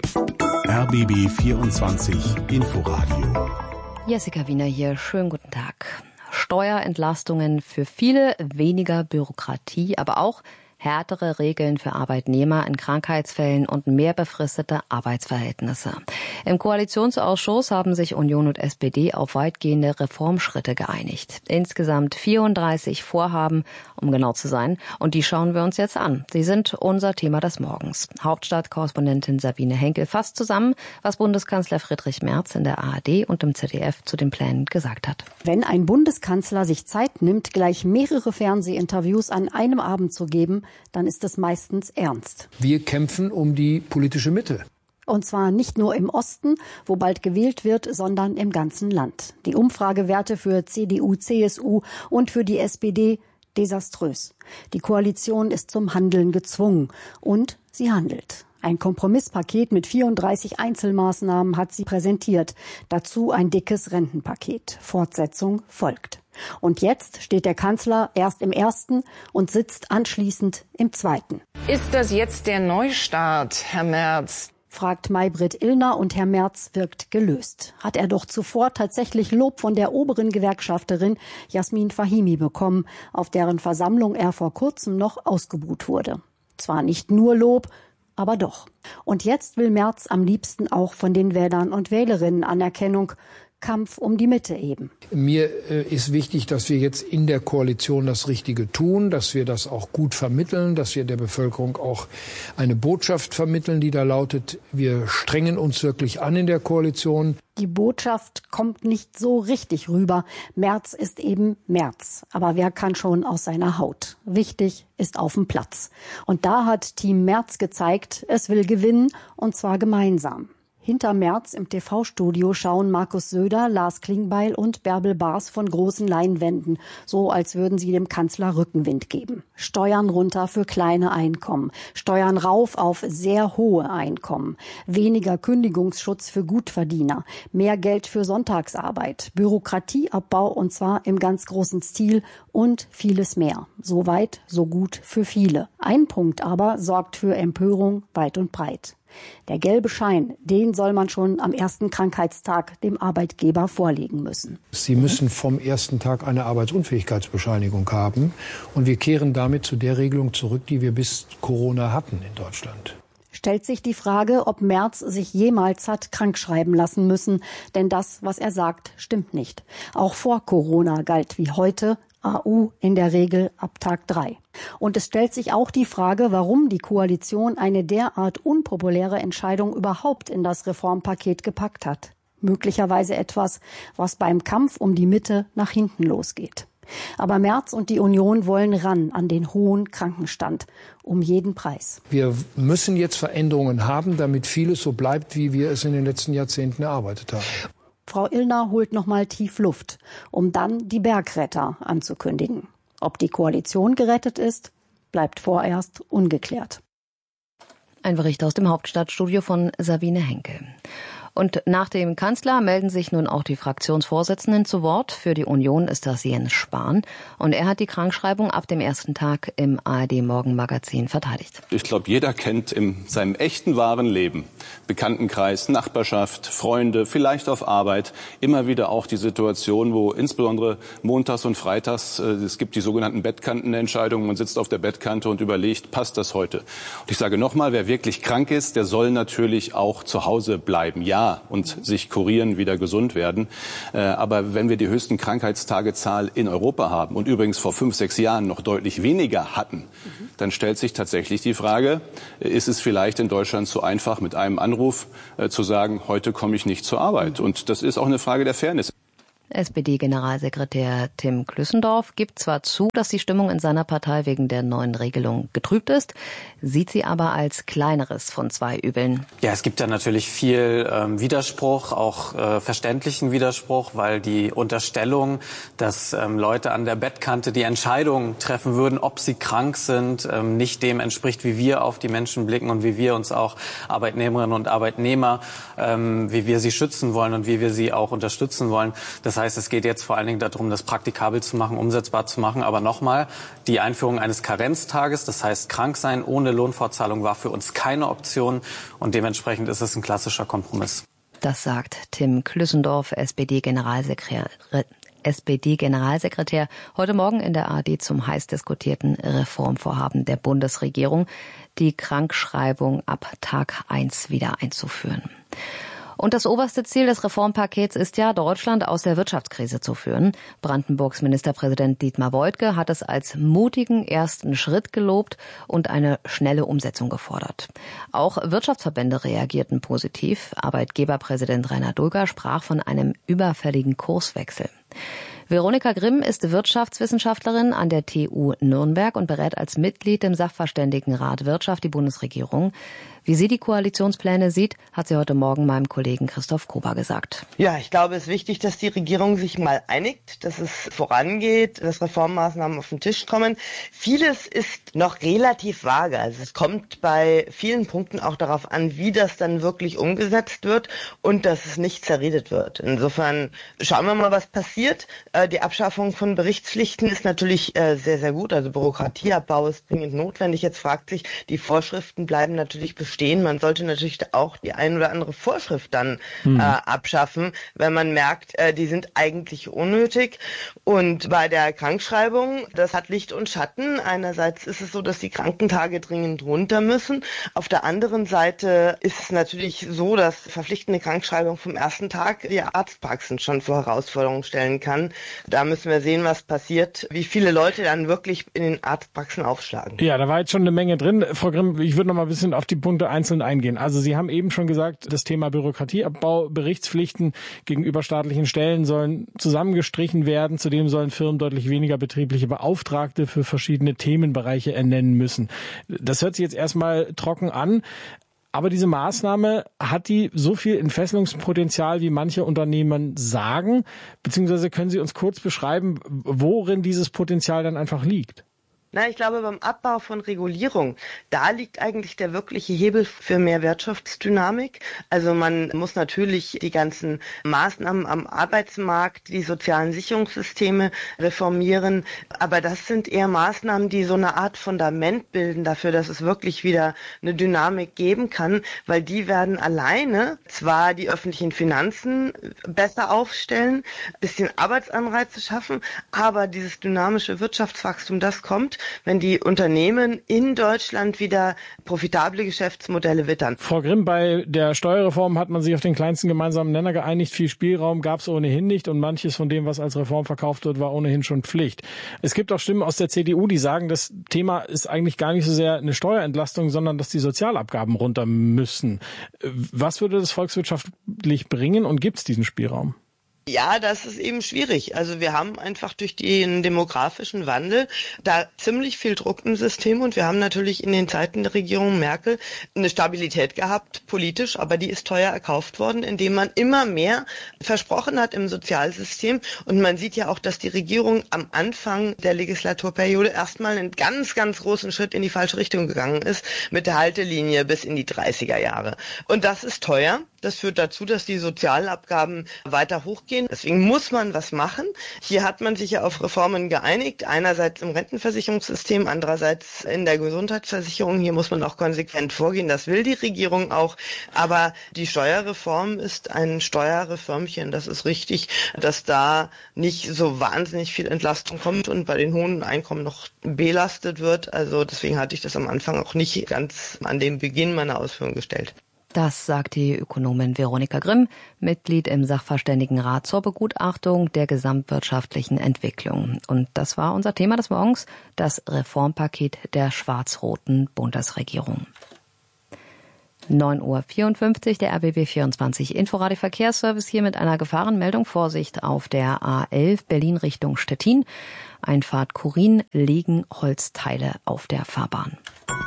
R B B vierundzwanzig Inforadio. Jessica Wiener hier, schönen guten Tag. Steuerentlastungen für viele, weniger Bürokratie, aber auch härtere Regeln für Arbeitnehmer in Krankheitsfällen und mehr befristete Arbeitsverhältnisse. Im Koalitionsausschuss haben sich Union und S P D auf weitgehende Reformschritte geeinigt. Insgesamt vierunddreißig Vorhaben, um genau zu sein. Und die schauen wir uns jetzt an. Sie sind unser Thema des Morgens. Hauptstadtkorrespondentin Sabine Henkel fasst zusammen, was Bundeskanzler Friedrich Merz in der A R D und im Z D F zu den Plänen gesagt hat. Wenn ein Bundeskanzler sich Zeit nimmt, gleich mehrere Fernsehinterviews an einem Abend zu geben, dann ist es meistens ernst. Wir kämpfen um die politische Mitte. Und zwar nicht nur im Osten, wo bald gewählt wird, sondern im ganzen Land. Die Umfragewerte für C D U, C S U und für die S P D desaströs. Die Koalition ist zum Handeln gezwungen und sie handelt. Ein Kompromisspaket mit vierunddreißig Einzelmaßnahmen hat sie präsentiert. Dazu ein dickes Rentenpaket. Fortsetzung folgt. Und jetzt steht der Kanzler erst im ersten und sitzt anschließend im zweiten. Ist das jetzt der Neustart, Herr Merz? Fragt Maybrit Illner und Herr Merz wirkt gelöst. Hat er doch zuvor tatsächlich Lob von der oberen Gewerkschafterin Jasmin Fahimi bekommen, auf deren Versammlung er vor kurzem noch ausgebuht wurde. Zwar nicht nur Lob, aber doch. Und jetzt will Merz am liebsten auch von den Wählern und Wählerinnen Anerkennung. Kampf um die Mitte eben. Mir äh, ist wichtig, dass wir jetzt in der Koalition das Richtige tun, dass wir das auch gut vermitteln, dass wir der Bevölkerung auch eine Botschaft vermitteln, die da lautet, wir strengen uns wirklich an in der Koalition. Die Botschaft kommt nicht so richtig rüber. Merz ist eben Merz. Aber wer kann schon aus seiner Haut? Wichtig ist auf dem Platz. Und da hat Team Merz gezeigt, es will gewinnen, und zwar gemeinsam. Hinter Merz im T V-Studio schauen Markus Söder, Lars Klingbeil und Bärbel Baas von großen Leinwänden, so als würden sie dem Kanzler Rückenwind geben. Steuern runter für kleine Einkommen, Steuern rauf auf sehr hohe Einkommen, weniger Kündigungsschutz für Gutverdiener, mehr Geld für Sonntagsarbeit, Bürokratieabbau und zwar im ganz großen Stil und vieles mehr. So weit, so gut für viele. Ein Punkt aber sorgt für Empörung weit und breit. Der gelbe Schein, den soll man schon am ersten Krankheitstag dem Arbeitgeber vorlegen müssen. Sie müssen vom ersten Tag eine Arbeitsunfähigkeitsbescheinigung haben. Und wir kehren damit zu der Regelung zurück, die wir bis Corona hatten in Deutschland. Stellt sich die Frage, ob Merz sich jemals hat krankschreiben lassen müssen. Denn das, was er sagt, stimmt nicht. Auch vor Corona galt wie heute A U in der Regel ab Tag drei. Und es stellt sich auch die Frage, warum die Koalition eine derart unpopuläre Entscheidung überhaupt in das Reformpaket gepackt hat. Möglicherweise etwas, was beim Kampf um die Mitte nach hinten losgeht. Aber Merz und die Union wollen ran an den hohen Krankenstand, um jeden Preis. Wir müssen jetzt Veränderungen haben, damit vieles so bleibt, wie wir es in den letzten Jahrzehnten erarbeitet haben. Frau Illner holt noch mal tief Luft, um dann die Bergretter anzukündigen. Ob die Koalition gerettet ist, bleibt vorerst ungeklärt. Ein Bericht aus dem Hauptstadtstudio von Sabine Henkel. Und nach dem Kanzler melden sich nun auch die Fraktionsvorsitzenden zu Wort. Für die Union ist das Jens Spahn. Und er hat die Krankschreibung ab dem ersten Tag im A R D-Morgenmagazin verteidigt. Ich glaube, jeder kennt in seinem echten, wahren Leben, Bekanntenkreis, Nachbarschaft, Freunde, vielleicht auf Arbeit, immer wieder auch die Situation, wo insbesondere montags und freitags, äh, es gibt die sogenannten Bettkantenentscheidungen, man sitzt auf der Bettkante und überlegt, passt das heute? Und ich sage nochmal, wer wirklich krank ist, der soll natürlich auch zu Hause bleiben. Ja, und sich kurieren, wieder gesund werden. Äh, aber wenn wir die höchsten Krankheitstagezahl in Europa haben und übrigens vor fünf, sechs Jahren noch deutlich weniger hatten, mhm. dann stellt sich tatsächlich die Frage, ist es vielleicht in Deutschland zu einfach, mit einem Anruf äh, zu sagen, heute komme ich nicht zur Arbeit? Und das ist auch eine Frage der Fairness. S P D-Generalsekretär Tim Klüssendorf gibt zwar zu, dass die Stimmung in seiner Partei wegen der neuen Regelung getrübt ist, sieht sie aber als kleineres von zwei Übeln. Ja, es gibt ja natürlich viel ähm, Widerspruch, auch äh, verständlichen Widerspruch, weil die Unterstellung, dass ähm, Leute an der Bettkante die Entscheidung treffen würden, ob sie krank sind, ähm, nicht dem entspricht, wie wir auf die Menschen blicken und wie wir uns auch Arbeitnehmerinnen und Arbeitnehmer, ähm, wie wir sie schützen wollen und wie wir sie auch unterstützen wollen. Das heißt, es geht jetzt vor allen Dingen darum, das praktikabel zu machen, umsetzbar zu machen. Aber nochmal, die Einführung eines Karenztages, das heißt krank sein ohne Lohnfortzahlung, war für uns keine Option. Und dementsprechend ist es ein klassischer Kompromiss. Das sagt Tim Klüssendorf, S P D-Generalsekretär. S P D-Generalsekretär heute Morgen in der A R D zum heiß diskutierten Reformvorhaben der Bundesregierung, die Krankschreibung ab Tag eins wieder einzuführen. Und das oberste Ziel des Reformpakets ist ja, Deutschland aus der Wirtschaftskrise zu führen. Brandenburgs Ministerpräsident Dietmar Woidke hat es als mutigen ersten Schritt gelobt und eine schnelle Umsetzung gefordert. Auch Wirtschaftsverbände reagierten positiv. Arbeitgeberpräsident Rainer Dulger sprach von einem überfälligen Kurswechsel. Veronika Grimm ist Wirtschaftswissenschaftlerin an der T U Nürnberg und berät als Mitglied im Sachverständigenrat Wirtschaft die Bundesregierung. Wie sie die Koalitionspläne sieht, hat sie heute Morgen meinem Kollegen Christoph Kober gesagt. Ja, ich glaube, es ist wichtig, dass die Regierung sich mal einigt, dass es vorangeht, dass Reformmaßnahmen auf den Tisch kommen. Vieles ist noch relativ vage. Also es kommt bei vielen Punkten auch darauf an, wie das dann wirklich umgesetzt wird und dass es nicht zerredet wird. Insofern schauen wir mal, was passiert. Die Abschaffung von Berichtspflichten ist natürlich sehr, sehr gut. Also Bürokratieabbau ist dringend notwendig. Jetzt fragt sich, die Vorschriften bleiben natürlich bestehen. Man sollte natürlich auch die ein oder andere Vorschrift dann hm. äh, abschaffen, wenn man merkt, äh, die sind eigentlich unnötig. Und bei der Krankschreibung, das hat Licht und Schatten. Einerseits ist es so, dass die Krankentage dringend runter müssen. Auf der anderen Seite ist es natürlich so, dass verpflichtende Krankschreibung vom ersten Tag die Arztpraxen schon vor Herausforderungen stellen kann. Da müssen wir sehen, was passiert, wie viele Leute dann wirklich in den Arztpraxen aufschlagen. Ja, da war jetzt schon eine Menge drin. Frau Grimm, ich würde noch mal ein bisschen auf die Punkte einzeln eingehen. Also Sie haben eben schon gesagt, das Thema Bürokratieabbau, Berichtspflichten gegenüber staatlichen Stellen sollen zusammengestrichen werden. Zudem sollen Firmen deutlich weniger betriebliche Beauftragte für verschiedene Themenbereiche ernennen müssen. Das hört sich jetzt erstmal trocken an. Aber diese Maßnahme, hat die so viel Entfesselungspotenzial, wie manche Unternehmen sagen? Beziehungsweise können Sie uns kurz beschreiben, worin dieses Potenzial dann einfach liegt? Na, ich glaube, beim Abbau von Regulierung, da liegt eigentlich der wirkliche Hebel für mehr Wirtschaftsdynamik. Also man muss natürlich die ganzen Maßnahmen am Arbeitsmarkt, die sozialen Sicherungssysteme reformieren. Aber das sind eher Maßnahmen, die so eine Art Fundament bilden dafür, dass es wirklich wieder eine Dynamik geben kann, weil die werden alleine zwar die öffentlichen Finanzen besser aufstellen, ein bisschen Arbeitsanreize schaffen, aber dieses dynamische Wirtschaftswachstum, das kommt, wenn die Unternehmen in Deutschland wieder profitable Geschäftsmodelle wittern. Frau Grimm, bei der Steuerreform hat man sich auf den kleinsten gemeinsamen Nenner geeinigt. Viel Spielraum gab es ohnehin nicht und manches von dem, was als Reform verkauft wird, war ohnehin schon Pflicht. Es gibt auch Stimmen aus der C D U, die sagen, das Thema ist eigentlich gar nicht so sehr eine Steuerentlastung, sondern dass die Sozialabgaben runter müssen. Was würde das volkswirtschaftlich bringen und gibt es diesen Spielraum? Ja, das ist eben schwierig. Also wir haben einfach durch den demografischen Wandel da ziemlich viel Druck im System und wir haben natürlich in den Zeiten der Regierung Merkel eine Stabilität gehabt, politisch, aber die ist teuer erkauft worden, indem man immer mehr versprochen hat im Sozialsystem. Und man sieht ja auch, dass die Regierung am Anfang der Legislaturperiode erstmal einen ganz, ganz großen Schritt in die falsche Richtung gegangen ist, mit der Haltelinie bis in die dreißiger Jahre. Und das ist teuer. Das führt dazu, dass die Sozialabgaben weiter hochgehen. Deswegen muss man was machen. Hier hat man sich ja auf Reformen geeinigt. Einerseits im Rentenversicherungssystem, andererseits in der Gesundheitsversicherung. Hier muss man auch konsequent vorgehen. Das will die Regierung auch. Aber die Steuerreform ist ein Steuerreformchen. Das ist richtig, dass da nicht so wahnsinnig viel Entlastung kommt und bei den hohen Einkommen noch belastet wird. Also deswegen hatte ich das am Anfang auch nicht ganz an den Beginn meiner Ausführungen gestellt. Das sagt die Ökonomin Veronika Grimm, Mitglied im Sachverständigenrat zur Begutachtung der gesamtwirtschaftlichen Entwicklung. Und das war unser Thema des Morgens, das Reformpaket der schwarz-roten Bundesregierung. neun Uhr vierundfünfzig, der R B B vierundzwanzig Inforadio Verkehrsservice hier mit einer Gefahrenmeldung. Vorsicht auf der A elf Berlin Richtung Stettin. Einfahrt Kurin, liegen Holzteile auf der Fahrbahn.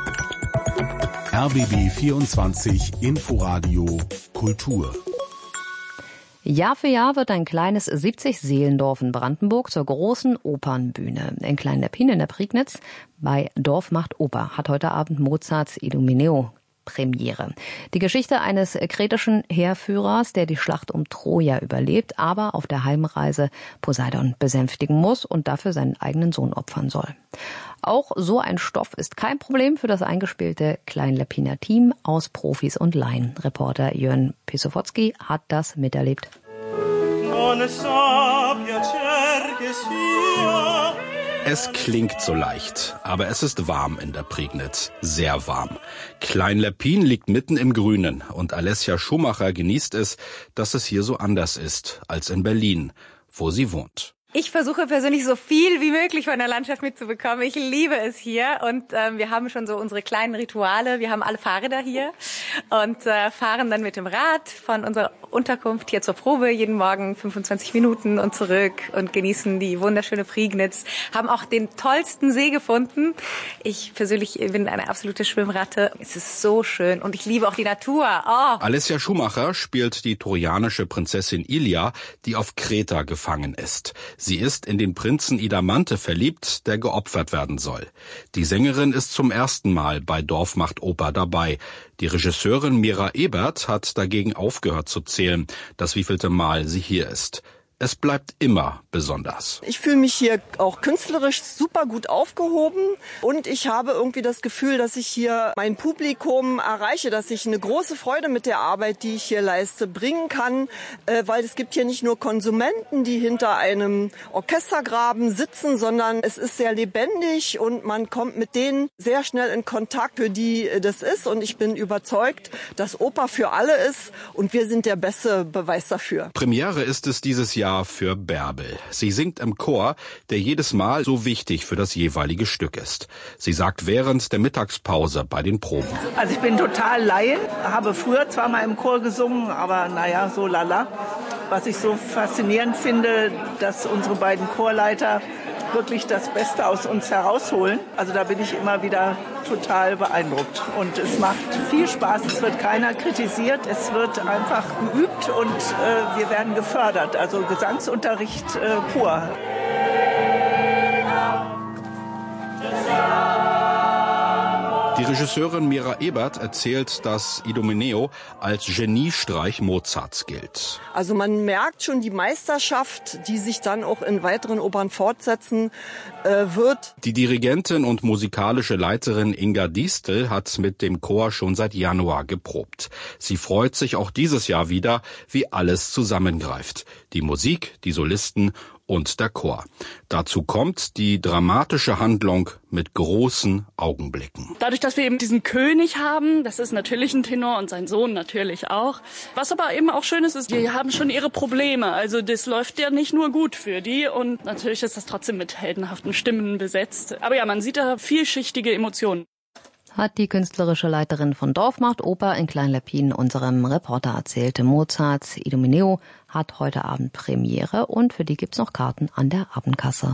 R B B vierundzwanzig Inforadio Kultur. Jahr für Jahr wird ein kleines siebzig-Seelendorf in Brandenburg zur großen Opernbühne. In Klein-Leppin in der Prignitz bei Dorf macht Oper hat heute Abend Mozarts Idomeneo Premiere. Die Geschichte eines kretischen Heerführers, der die Schlacht um Troja überlebt, aber auf der Heimreise Poseidon besänftigen muss und dafür seinen eigenen Sohn opfern soll. Auch so ein Stoff ist kein Problem für das eingespielte Klein-Leppiner Team aus Profis und Laien. Reporter Jörn Pisofotsky hat das miterlebt. Es klingt so leicht, aber es ist warm in der Prignitz, sehr warm. Klein-Leppin liegt mitten im Grünen und Alessia Schumacher genießt es, dass es hier so anders ist als in Berlin, wo sie wohnt. Ich versuche persönlich so viel wie möglich von der Landschaft mitzubekommen. Ich liebe es hier und ähm, wir haben schon so unsere kleinen Rituale. Wir haben alle Fahrräder hier und äh, fahren dann mit dem Rad von unserer Unterkunft hier zur Probe jeden Morgen fünfundzwanzig Minuten und zurück und genießen die wunderschöne Prignitz. Haben auch den tollsten See gefunden. Ich persönlich bin eine absolute Schwimmratte. Es ist so schön und ich liebe auch die Natur. Oh. Alessia Schumacher spielt die trojanische Prinzessin Ilia, die auf Kreta gefangen ist. Sie ist in den Prinzen Idamante verliebt, der geopfert werden soll. Die Sängerin ist zum ersten Mal bei Dorf macht Oper dabei. Die Regisseurin Mira Ebert hat dagegen aufgehört zu zählen, das wievielte Mal sie hier ist. Es bleibt immer besonders. Ich fühle mich hier auch künstlerisch super gut aufgehoben und ich habe irgendwie das Gefühl, dass ich hier mein Publikum erreiche, dass ich eine große Freude mit der Arbeit, die ich hier leiste, bringen kann, weil es gibt hier nicht nur Konsumenten, die hinter einem Orchestergraben sitzen, sondern es ist sehr lebendig und man kommt mit denen sehr schnell in Kontakt, für die das ist, und ich bin überzeugt, dass Oper für alle ist und wir sind der beste Beweis dafür. Premiere ist es dieses Jahr für Bärbel. Sie singt im Chor, der jedes Mal so wichtig für das jeweilige Stück ist. Sie sagt während der Mittagspause bei den Proben: Also ich bin total Laie, habe früher zwar mal im Chor gesungen, aber naja, so lala. Was ich so faszinierend finde, dass unsere beiden Chorleiter wirklich das Beste aus uns herausholen. Also da bin ich immer wieder total beeindruckt. Und es macht viel Spaß, es wird keiner kritisiert, es wird einfach geübt und äh, wir werden gefördert. Also Gesangsunterricht äh, pur. Die Regisseurin Mira Ebert erzählt, dass Idomeneo als Geniestreich Mozarts gilt. Also man merkt schon die Meisterschaft, die sich dann auch in weiteren Opern fortsetzen äh, wird. Die Dirigentin und musikalische Leiterin Inga Diestel hat mit dem Chor schon seit Januar geprobt. Sie freut sich auch dieses Jahr wieder, wie alles zusammengreift. Die Musik, die Solisten und der Chor. Dazu kommt die dramatische Handlung mit großen Augenblicken. Dadurch, dass wir eben diesen König haben, das ist natürlich ein Tenor und sein Sohn natürlich auch. Was aber eben auch schön ist, ist, die haben schon ihre Probleme. Also das läuft ja nicht nur gut für die und natürlich ist das trotzdem mit heldenhaften Stimmen besetzt. Aber ja, man sieht da vielschichtige Emotionen. hat die künstlerische Leiterin von Dorfmacht Oper in Klein-Leppin unserem Reporter erzählt. Mozarts Idomeneo hat heute Abend Premiere und für die gibt's noch Karten an der Abendkasse.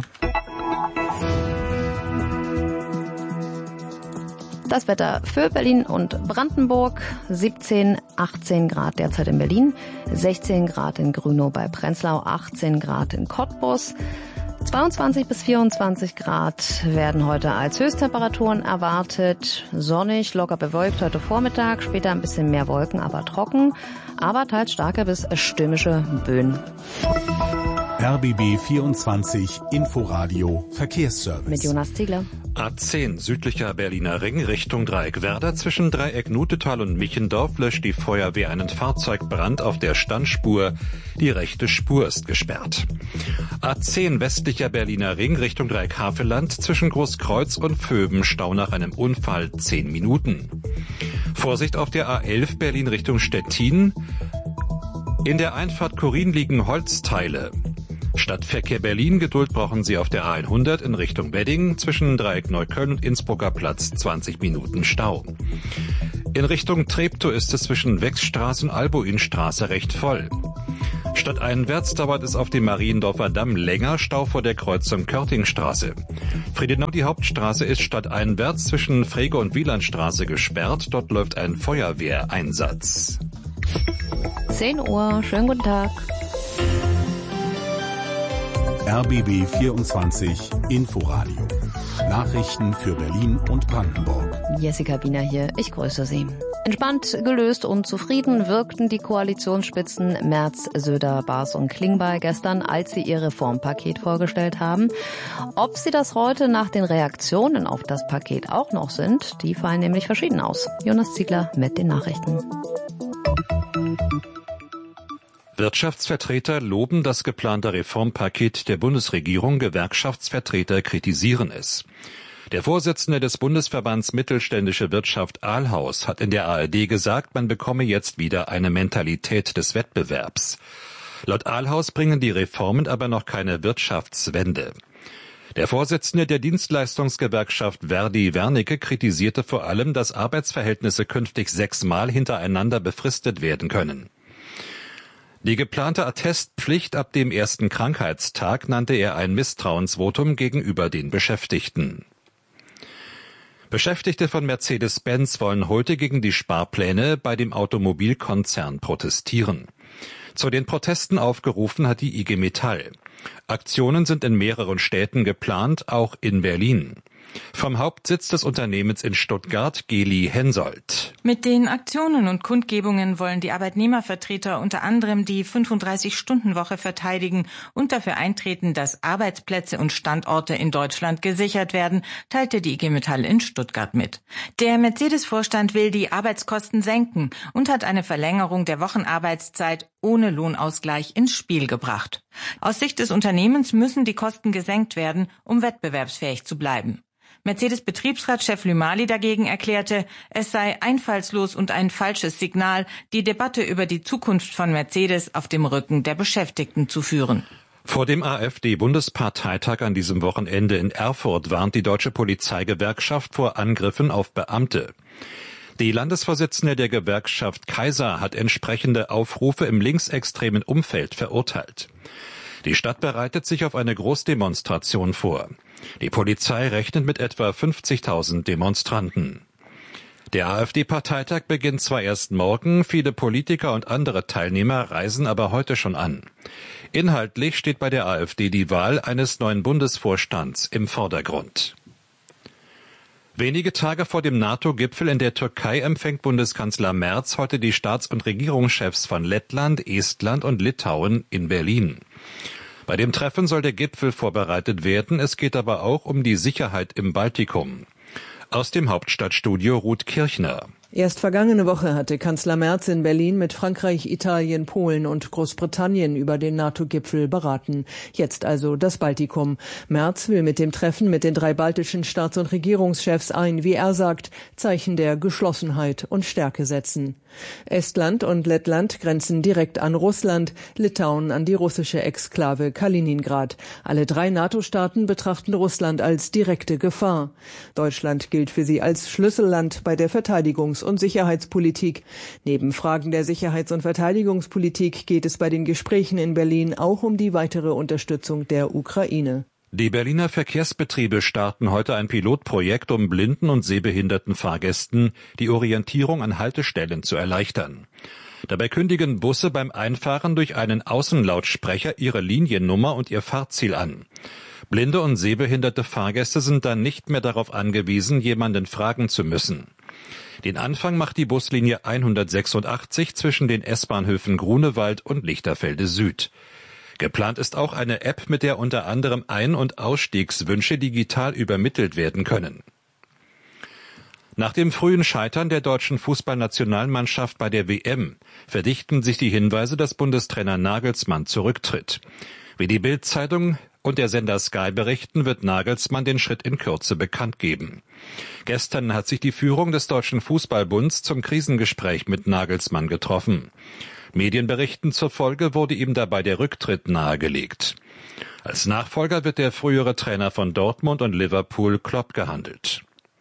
Das Wetter für Berlin und Brandenburg: siebzehn, achtzehn Grad derzeit in Berlin, sechzehn Grad in Grünow bei Prenzlau, achtzehn Grad in Cottbus. zweiundzwanzig bis vierundzwanzig Grad werden heute als Höchsttemperaturen erwartet. Sonnig, locker bewölkt heute Vormittag, später ein bisschen mehr Wolken, aber trocken, aber teils starke bis stürmische Böen. R B B vierundzwanzig Inforadio Verkehrsservice. Mit Jonas Ziegler. A zehn südlicher Berliner Ring Richtung Dreieck Werder zwischen Dreieck Nutetal und Michendorf löscht die Feuerwehr einen Fahrzeugbrand auf der Standspur. Die rechte Spur ist gesperrt. A zehn westlicher Berliner Ring Richtung Dreieck Havelland zwischen Großkreuz und Vöben Stau nach einem Unfall zehn Minuten. Vorsicht auf der A elf Berlin Richtung Stettin. In der Einfahrt Korin liegen Holzteile. Stadtverkehr Berlin, Geduld brauchen Sie auf der A hundert in Richtung Wedding, zwischen Dreieck Neukölln und Innsbrucker Platz zwanzig Minuten Stau. In Richtung Treptow ist es zwischen Wechsstraße und Albuinstraße recht voll. Stadteinwärts dauert es auf dem Mariendorfer Damm länger, Stau vor der Kreuzung Körtingstraße. Friedenau, die Hauptstraße, ist stadteinwärts zwischen Frege und Wielandstraße gesperrt, dort läuft ein Feuerwehreinsatz. zehn Uhr, schönen guten Tag. R B B vierundzwanzig Inforadio. Nachrichten für Berlin und Brandenburg. Jessica Biener hier, ich grüße Sie. Entspannt, gelöst und zufrieden wirkten die Koalitionsspitzen Merz, Söder, Baas und Klingbeil gestern, als sie ihr Reformpaket vorgestellt haben. Ob sie das heute nach den Reaktionen auf das Paket auch noch sind, die fallen nämlich verschieden aus. Jonas Ziegler mit den Nachrichten. Wirtschaftsvertreter loben das geplante Reformpaket der Bundesregierung, Gewerkschaftsvertreter kritisieren es. Der Vorsitzende des Bundesverbands Mittelständische Wirtschaft Ahlhaus hat in der A R D gesagt, man bekomme jetzt wieder eine Mentalität des Wettbewerbs. Laut Ahlhaus bringen die Reformen aber noch keine Wirtschaftswende. Der Vorsitzende der Dienstleistungsgewerkschaft Verdi Wernicke kritisierte vor allem, dass Arbeitsverhältnisse künftig sechsmal hintereinander befristet werden können. Die geplante Attestpflicht ab dem ersten Krankheitstag nannte er ein Misstrauensvotum gegenüber den Beschäftigten. Beschäftigte von Mercedes-Benz wollen heute gegen die Sparpläne bei dem Automobilkonzern protestieren. Zu den Protesten aufgerufen hat die I G Metall. Aktionen sind in mehreren Städten geplant, auch in Berlin. Vom Hauptsitz des Unternehmens in Stuttgart, Geli Hensoldt. Mit den Aktionen und Kundgebungen wollen die Arbeitnehmervertreter unter anderem die fünfunddreißig-Stunden-Woche verteidigen und dafür eintreten, dass Arbeitsplätze und Standorte in Deutschland gesichert werden, teilte die I G Metall in Stuttgart mit. Der Mercedes-Vorstand will die Arbeitskosten senken und hat eine Verlängerung der Wochenarbeitszeit ohne Lohnausgleich ins Spiel gebracht. Aus Sicht des Unternehmens müssen die Kosten gesenkt werden, um wettbewerbsfähig zu bleiben. Mercedes-Betriebsratschef Lümali dagegen erklärte, es sei einfallslos und ein falsches Signal, die Debatte über die Zukunft von Mercedes auf dem Rücken der Beschäftigten zu führen. Vor dem AfD-Bundesparteitag an diesem Wochenende in Erfurt warnt die Deutsche Polizeigewerkschaft vor Angriffen auf Beamte. Die Landesvorsitzende der Gewerkschaft Kaiser hat entsprechende Aufrufe im linksextremen Umfeld verurteilt. Die Stadt bereitet sich auf eine Großdemonstration vor. Die Polizei rechnet mit etwa fünfzigtausend Demonstranten. Der AfD-Parteitag beginnt zwar erst morgen, viele Politiker und andere Teilnehmer reisen aber heute schon an. Inhaltlich steht bei der AfD die Wahl eines neuen Bundesvorstands im Vordergrund. Wenige Tage vor dem NATO-Gipfel in der Türkei empfängt Bundeskanzler Merz heute die Staats- und Regierungschefs von Lettland, Estland und Litauen in Berlin. Bei dem Treffen soll der Gipfel vorbereitet werden, es geht aber auch um die Sicherheit im Baltikum. Aus dem Hauptstadtstudio Ruth Kirchner. Erst vergangene Woche hatte Kanzler Merz in Berlin mit Frankreich, Italien, Polen und Großbritannien über den NATO-Gipfel beraten. Jetzt also das Baltikum. Merz will mit dem Treffen mit den drei baltischen Staats- und Regierungschefs ein, wie er sagt, Zeichen der Geschlossenheit und Stärke setzen. Estland und Lettland grenzen direkt an Russland, Litauen an die russische Exklave Kaliningrad. Alle drei NATO-Staaten betrachten Russland als direkte Gefahr. Deutschland gilt für sie als Schlüsselland bei der Verteidigungs- und Sicherheitspolitik. Neben Fragen der Sicherheits- und Verteidigungspolitik geht es bei den Gesprächen in Berlin auch um die weitere Unterstützung der Ukraine. Die Berliner Verkehrsbetriebe starten heute ein Pilotprojekt, um blinden und sehbehinderten Fahrgästen die Orientierung an Haltestellen zu erleichtern. Dabei kündigen Busse beim Einfahren durch einen Außenlautsprecher ihre Liniennummer und ihr Fahrziel an. Blinde und sehbehinderte Fahrgäste sind dann nicht mehr darauf angewiesen, jemanden fragen zu müssen. Den Anfang macht die Buslinie hundertsechsundachtzig zwischen den S-Bahnhöfen Grunewald und Lichterfelde Süd. Geplant ist auch eine App, mit der unter anderem Ein- und Ausstiegswünsche digital übermittelt werden können. Nach dem frühen Scheitern der deutschen Fußballnationalmannschaft bei der W M verdichten sich die Hinweise, dass Bundestrainer Nagelsmann zurücktritt. Wie die Bild-Zeitung und der Sender Sky berichten, wird Nagelsmann den Schritt in Kürze bekannt geben. Gestern hat sich die Führung des Deutschen Fußballbunds zum Krisengespräch mit Nagelsmann getroffen. Medienberichten zufolge wurde ihm dabei der Rücktritt nahegelegt. Als Nachfolger wird der frühere Trainer von Dortmund und Liverpool Klopp gehandelt.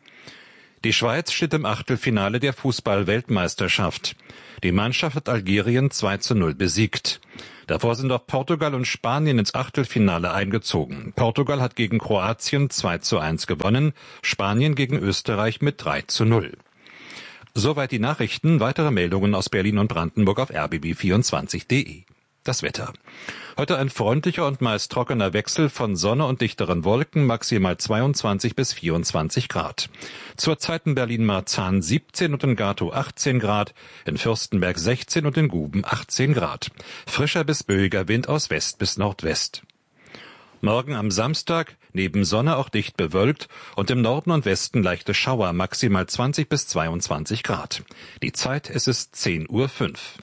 Die Schweiz steht im Achtelfinale der Fußball-Weltmeisterschaft. Die Mannschaft hat Algerien zwei zu null besiegt. Davor sind auch Portugal und Spanien ins Achtelfinale eingezogen. Portugal hat gegen Kroatien zwei zu eins gewonnen, Spanien gegen Österreich mit drei zu null. Soweit die Nachrichten. Weitere Meldungen aus Berlin und Brandenburg auf r b b vierundzwanzig punkt d e. Das Wetter. Heute ein freundlicher und meist trockener Wechsel von Sonne und dichteren Wolken, maximal zweiundzwanzig bis vierundzwanzig Grad. Zurzeit in Berlin-Marzahn siebzehn und in Gatow achtzehn Grad, in Fürstenberg sechzehn und in Guben achtzehn Grad. Frischer bis böiger Wind aus West bis Nordwest. Morgen am Samstag neben Sonne auch dicht bewölkt und im Norden und Westen leichte Schauer, maximal zwanzig bis zweiundzwanzig Grad. Die Zeit, es ist zehn Uhr fünf.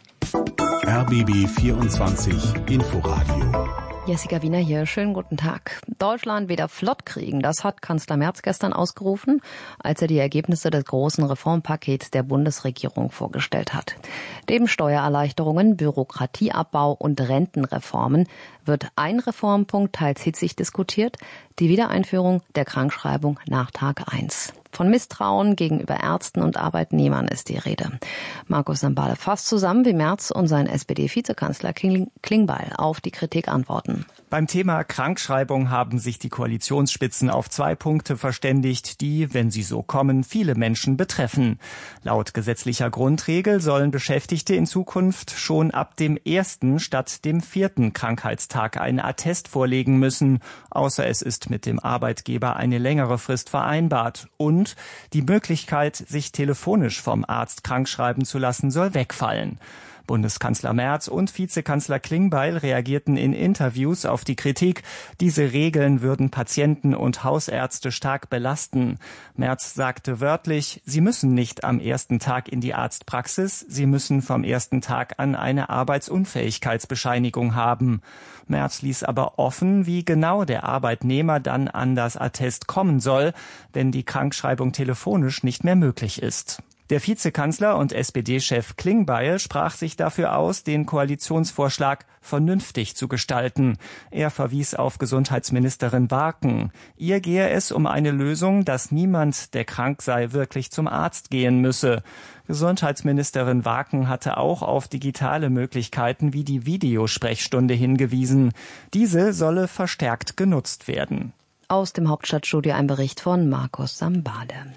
R B B vierundzwanzig Inforadio. Jessica Wiener hier, schönen guten Tag. Deutschland wieder flott kriegen, das hat Kanzler Merz gestern ausgerufen, als er die Ergebnisse des großen Reformpakets der Bundesregierung vorgestellt hat. Neben Steuererleichterungen, Bürokratieabbau und Rentenreformen wird ein Reformpunkt teils hitzig diskutiert, die Wiedereinführung der Krankschreibung nach Tag eins. Von Misstrauen gegenüber Ärzten und Arbeitnehmern ist die Rede. Markus Sambale fasst zusammen, wie Merz und sein S P D-Vizekanzler Klingbeil auf die Kritik antworten. Beim Thema Krankschreibung haben sich die Koalitionsspitzen auf zwei Punkte verständigt, die, wenn sie so kommen, viele Menschen betreffen. Laut gesetzlicher Grundregel sollen Beschäftigte in Zukunft schon ab dem ersten statt dem vierten Krankheitstag einen Attest vorlegen müssen, außer es ist mit dem Arbeitgeber eine längere Frist vereinbart. Und die Möglichkeit, sich telefonisch vom Arzt krankschreiben zu lassen, soll wegfallen. Bundeskanzler Merz und Vizekanzler Klingbeil reagierten in Interviews auf die Kritik, diese Regeln würden Patienten und Hausärzte stark belasten. Merz sagte wörtlich, sie müssen nicht am ersten Tag in die Arztpraxis, sie müssen vom ersten Tag an eine Arbeitsunfähigkeitsbescheinigung haben. Merz ließ aber offen, wie genau der Arbeitnehmer dann an das Attest kommen soll, wenn die Krankschreibung telefonisch nicht mehr möglich ist. Der Vizekanzler und S P D-Chef Klingbeil sprach sich dafür aus, den Koalitionsvorschlag vernünftig zu gestalten. Er verwies auf Gesundheitsministerin Warken. Ihr gehe es um eine Lösung, dass niemand, der krank sei, wirklich zum Arzt gehen müsse. Gesundheitsministerin Warken hatte auch auf digitale Möglichkeiten wie die Videosprechstunde hingewiesen. Diese solle verstärkt genutzt werden. Aus dem Hauptstadtstudio ein Bericht von Markus Sambale.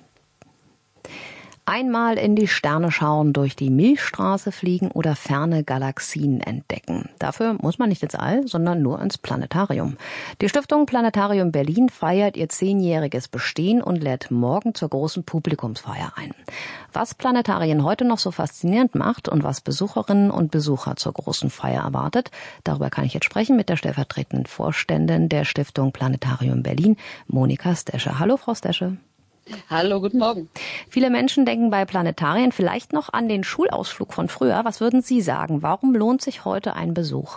Einmal in die Sterne schauen, durch die Milchstraße fliegen oder ferne Galaxien entdecken. Dafür muss man nicht ins All, sondern nur ins Planetarium. Die Stiftung Planetarium Berlin feiert ihr zehnjähriges Bestehen und lädt morgen zur großen Publikumsfeier ein. Was Planetarien heute noch so faszinierend macht und was Besucherinnen und Besucher zur großen Feier erwartet, darüber kann ich jetzt sprechen mit der stellvertretenden Vorständin der Stiftung Planetarium Berlin, Monika Stesche. Hallo, Frau Stesche. Hallo, guten Morgen. Viele Menschen denken bei Planetarien vielleicht noch an den Schulausflug von früher. Was würden Sie sagen? Warum lohnt sich heute ein Besuch?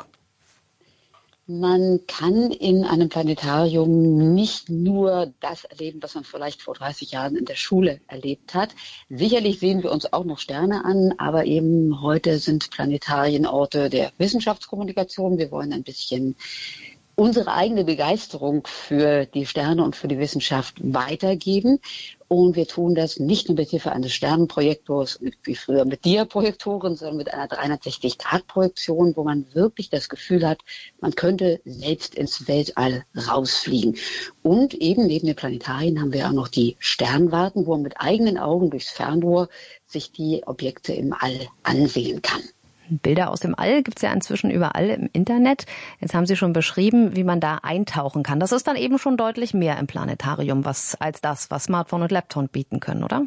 Man kann in einem Planetarium nicht nur das erleben, was man vielleicht vor dreißig Jahren in der Schule erlebt hat. Sicherlich sehen wir uns auch noch Sterne an, aber eben heute sind Planetarien Orte der Wissenschaftskommunikation. Wir wollen ein bisschen unsere eigene Begeisterung für die Sterne und für die Wissenschaft weitergeben. Und wir tun das nicht nur mit Hilfe eines Sternenprojektors, wie früher mit Diaprojektoren, sondern mit einer dreihundertsechzig Grad Projektion, wo man wirklich das Gefühl hat, man könnte selbst ins Weltall rausfliegen. Und eben neben den Planetarien haben wir auch noch die Sternwarten, wo man mit eigenen Augen durchs Fernrohr sich die Objekte im All ansehen kann. Bilder aus dem All gibt's ja inzwischen überall im Internet. Jetzt haben Sie schon beschrieben, wie man da eintauchen kann. Das ist dann eben schon deutlich mehr im Planetarium was, als das, was Smartphone und Laptop bieten können, oder?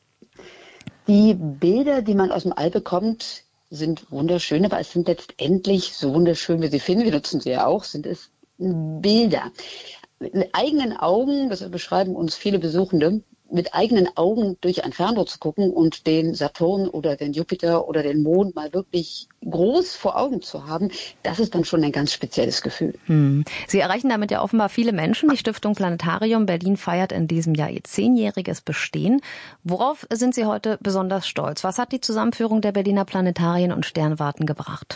Die Bilder, die man aus dem All bekommt, sind wunderschön, aber es sind letztendlich so wunderschön, wie sie finden. Wir nutzen sie ja auch, sind es Bilder. Mit eigenen Augen, das beschreiben uns viele Besuchende, mit eigenen Augen durch ein Fernrohr zu gucken und den Saturn oder den Jupiter oder den Mond mal wirklich groß vor Augen zu haben, das ist dann schon ein ganz spezielles Gefühl. Hm. Sie erreichen damit ja offenbar viele Menschen. Die Stiftung Planetarium Berlin feiert in diesem Jahr ihr zehnjähriges Bestehen. Worauf sind Sie heute besonders stolz? Was hat die Zusammenführung der Berliner Planetarien und Sternwarten gebracht?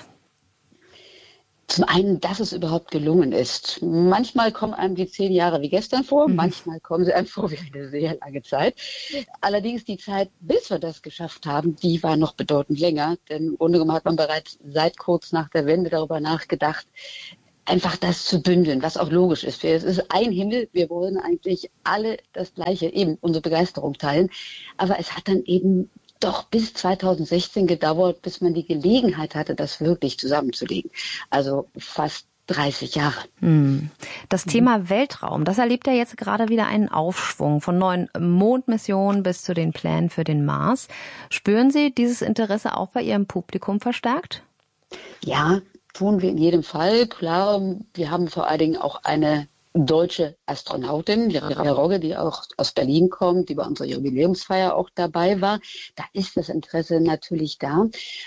Zum einen, dass es überhaupt gelungen ist. Manchmal kommen einem die zehn Jahre wie gestern vor, mhm. manchmal kommen sie einem vor wie eine sehr lange Zeit. Allerdings die Zeit, bis wir das geschafft haben, die war noch bedeutend länger. Denn im Grunde genommen hat man bereits seit kurz nach der Wende darüber nachgedacht, einfach das zu bündeln, was auch logisch ist. Es ist ein Himmel, wir wollen eigentlich alle das Gleiche, eben unsere Begeisterung teilen. Aber es hat dann eben doch bis zweitausendsechzehn gedauert, bis man die Gelegenheit hatte, das wirklich zusammenzulegen. Also fast dreißig Jahre. Das Thema Weltraum, das erlebt ja jetzt gerade wieder einen Aufschwung von neuen Mondmissionen bis zu den Plänen für den Mars. Spüren Sie dieses Interesse auch bei Ihrem Publikum verstärkt? Ja, tun wir in jedem Fall. Klar, wir haben vor allen Dingen auch eine deutsche Astronautin, Vera Rogge, die auch aus Berlin kommt, die bei unserer Jubiläumsfeier auch dabei war. Da ist das Interesse natürlich da.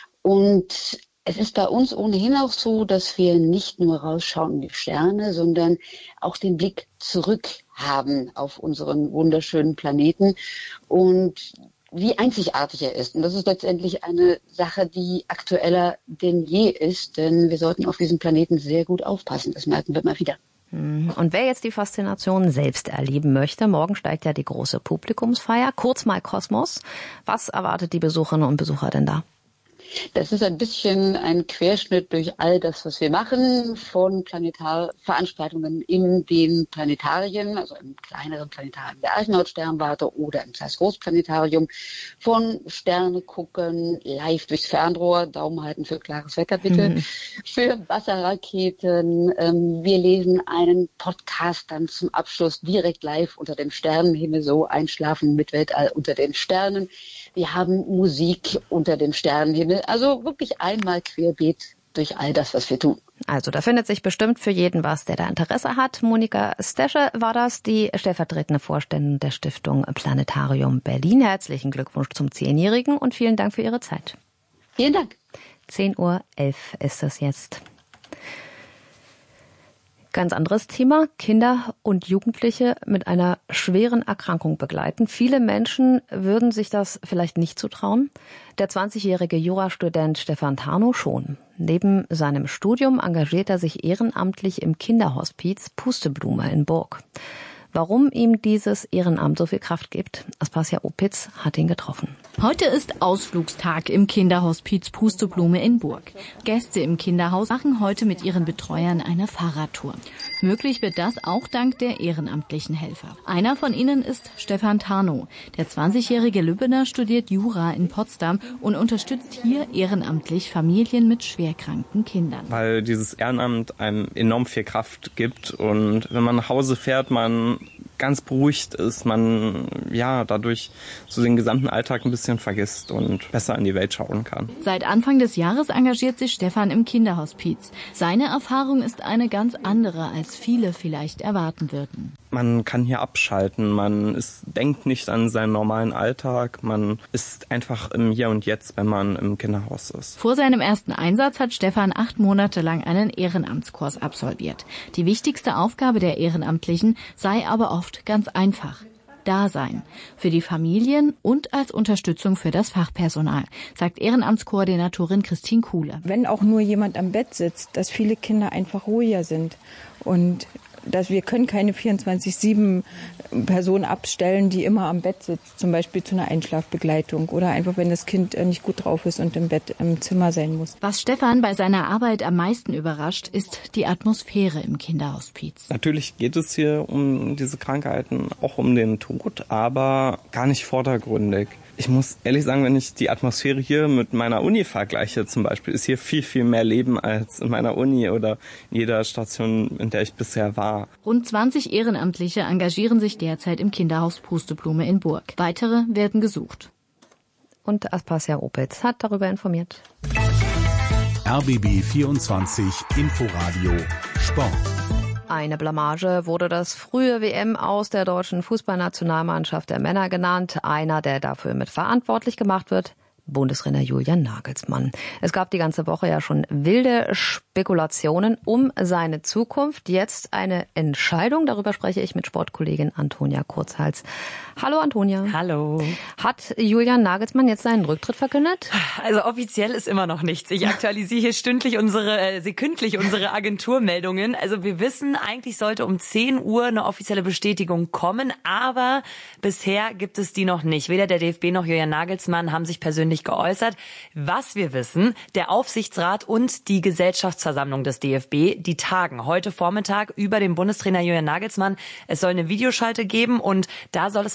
Und es ist bei uns ohnehin auch so, dass wir nicht nur rausschauen in die Sterne, sondern auch den Blick zurück haben auf unseren wunderschönen Planeten und wie einzigartig er ist. Und das ist letztendlich eine Sache, die aktueller denn je ist, denn wir sollten auf diesem Planeten sehr gut aufpassen. Das merken wir immer wieder. Und wer jetzt die Faszination selbst erleben möchte, morgen steigt ja die große Publikumsfeier, kurz mal Kosmos. Was erwartet die Besucherinnen und Besucher denn da? Das ist ein bisschen ein Querschnitt durch all das, was wir machen, von Planetarveranstaltungen in den Planetarien, also im kleineren Planetarium der Eichenhaut-Sternwarte oder im Zeiss-Groß-Planetarium, von Sterne gucken, live durchs Fernrohr, Daumen halten für klares Wetter bitte, mhm. für Wasserraketen. Ähm, wir lesen einen Podcast dann zum Abschluss direkt live unter dem Sternenhimmel, so einschlafen mit Weltall unter den Sternen. Wir haben Musik unter dem Sternenhimmel, also wirklich einmal querbeet durch all das, was wir tun. Also da findet sich bestimmt für jeden was, der da Interesse hat. Monika Stesche war das, die stellvertretende Vorständin der Stiftung Planetarium Berlin. Herzlichen Glückwunsch zum Zehnjährigen und vielen Dank für Ihre Zeit. Vielen Dank. zehn Uhr elf ist das jetzt. Ganz anderes Thema. Kinder und Jugendliche mit einer schweren Erkrankung begleiten. Viele Menschen würden sich das vielleicht nicht zutrauen. Der zwanzigjährige Jurastudent Stefan Tarnow schon. Neben seinem Studium engagiert er sich ehrenamtlich im Kinderhospiz Pusteblume in Burg. Warum ihm dieses Ehrenamt so viel Kraft gibt, Aspasia Opitz hat ihn getroffen. Heute ist Ausflugstag im Kinderhospiz Pusteblume in Burg. Gäste im Kinderhaus machen heute mit ihren Betreuern eine Fahrradtour. Möglich wird das auch dank der ehrenamtlichen Helfer. Einer von ihnen ist Stefan Tarnow. Der zwanzigjährige Lübbener studiert Jura in Potsdam und unterstützt hier ehrenamtlich Familien mit schwerkranken Kindern. Weil dieses Ehrenamt einem enorm viel Kraft gibt und wenn man nach Hause fährt, man ganz beruhigt ist, man ja dadurch so den gesamten Alltag ein bisschen vergisst und besser in die Welt schauen kann. Seit Anfang des Jahres engagiert sich Stefan im Kinderhospiz. Seine Erfahrung ist eine ganz andere, als viele vielleicht erwarten würden. Man kann hier abschalten, man ist, denkt nicht an seinen normalen Alltag, man ist einfach im Hier und Jetzt, wenn man im Kinderhaus ist. Vor seinem ersten Einsatz hat Stefan acht Monate lang einen Ehrenamtskurs absolviert. Die wichtigste Aufgabe der Ehrenamtlichen sei aber oft ganz einfach. Dasein. Für die Familien und als Unterstützung für das Fachpersonal, sagt Ehrenamtskoordinatorin Christine Kuhle. Wenn auch nur jemand am Bett sitzt, dass viele Kinder einfach ruhiger sind und dass wir können keine vierundzwanzig sieben Person abstellen, die immer am Bett sitzt, zum Beispiel zu einer Einschlafbegleitung oder einfach, wenn das Kind nicht gut drauf ist und im Bett im Zimmer sein muss. Was Stefan bei seiner Arbeit am meisten überrascht, ist die Atmosphäre im Kinderhospiz. Natürlich geht es hier um diese Krankheiten, auch um den Tod, aber gar nicht vordergründig. Ich muss ehrlich sagen, wenn ich die Atmosphäre hier mit meiner Uni vergleiche zum Beispiel, ist hier viel, viel mehr Leben als in meiner Uni oder in jeder Station, in der ich bisher war. Rund zwanzig Ehrenamtliche engagieren sich derzeit im Kinderhaus Pusteblume in Burg. Weitere werden gesucht. Und Aspasia Opitz hat darüber informiert. R B B vierundzwanzig Inforadio Sport. Eine Blamage wurde das frühe W M aus der deutschen Fußballnationalmannschaft der Männer genannt. Einer, der dafür mit verantwortlich gemacht wird, Bundestrainer Julian Nagelsmann. Es gab die ganze Woche ja schon wilde Spekulationen um seine Zukunft. Jetzt eine Entscheidung. Darüber spreche ich mit Sportkollegin Antonia Kurzhals. Hallo Antonia. Hallo. Hat Julian Nagelsmann jetzt seinen Rücktritt verkündet? Also offiziell ist immer noch nichts. Ich aktualisiere hier stündlich unsere, äh, sekündlich unsere Agenturmeldungen. Also wir wissen, eigentlich sollte um zehn Uhr eine offizielle Bestätigung kommen, aber bisher gibt es die noch nicht. Weder der D F B noch Julian Nagelsmann haben sich persönlich geäußert. Was wir wissen, der Aufsichtsrat und die Gesellschaftsversammlung des D F B, die tagen heute Vormittag über den Bundestrainer Julian Nagelsmann. Es soll eine Videoschalte geben und da soll es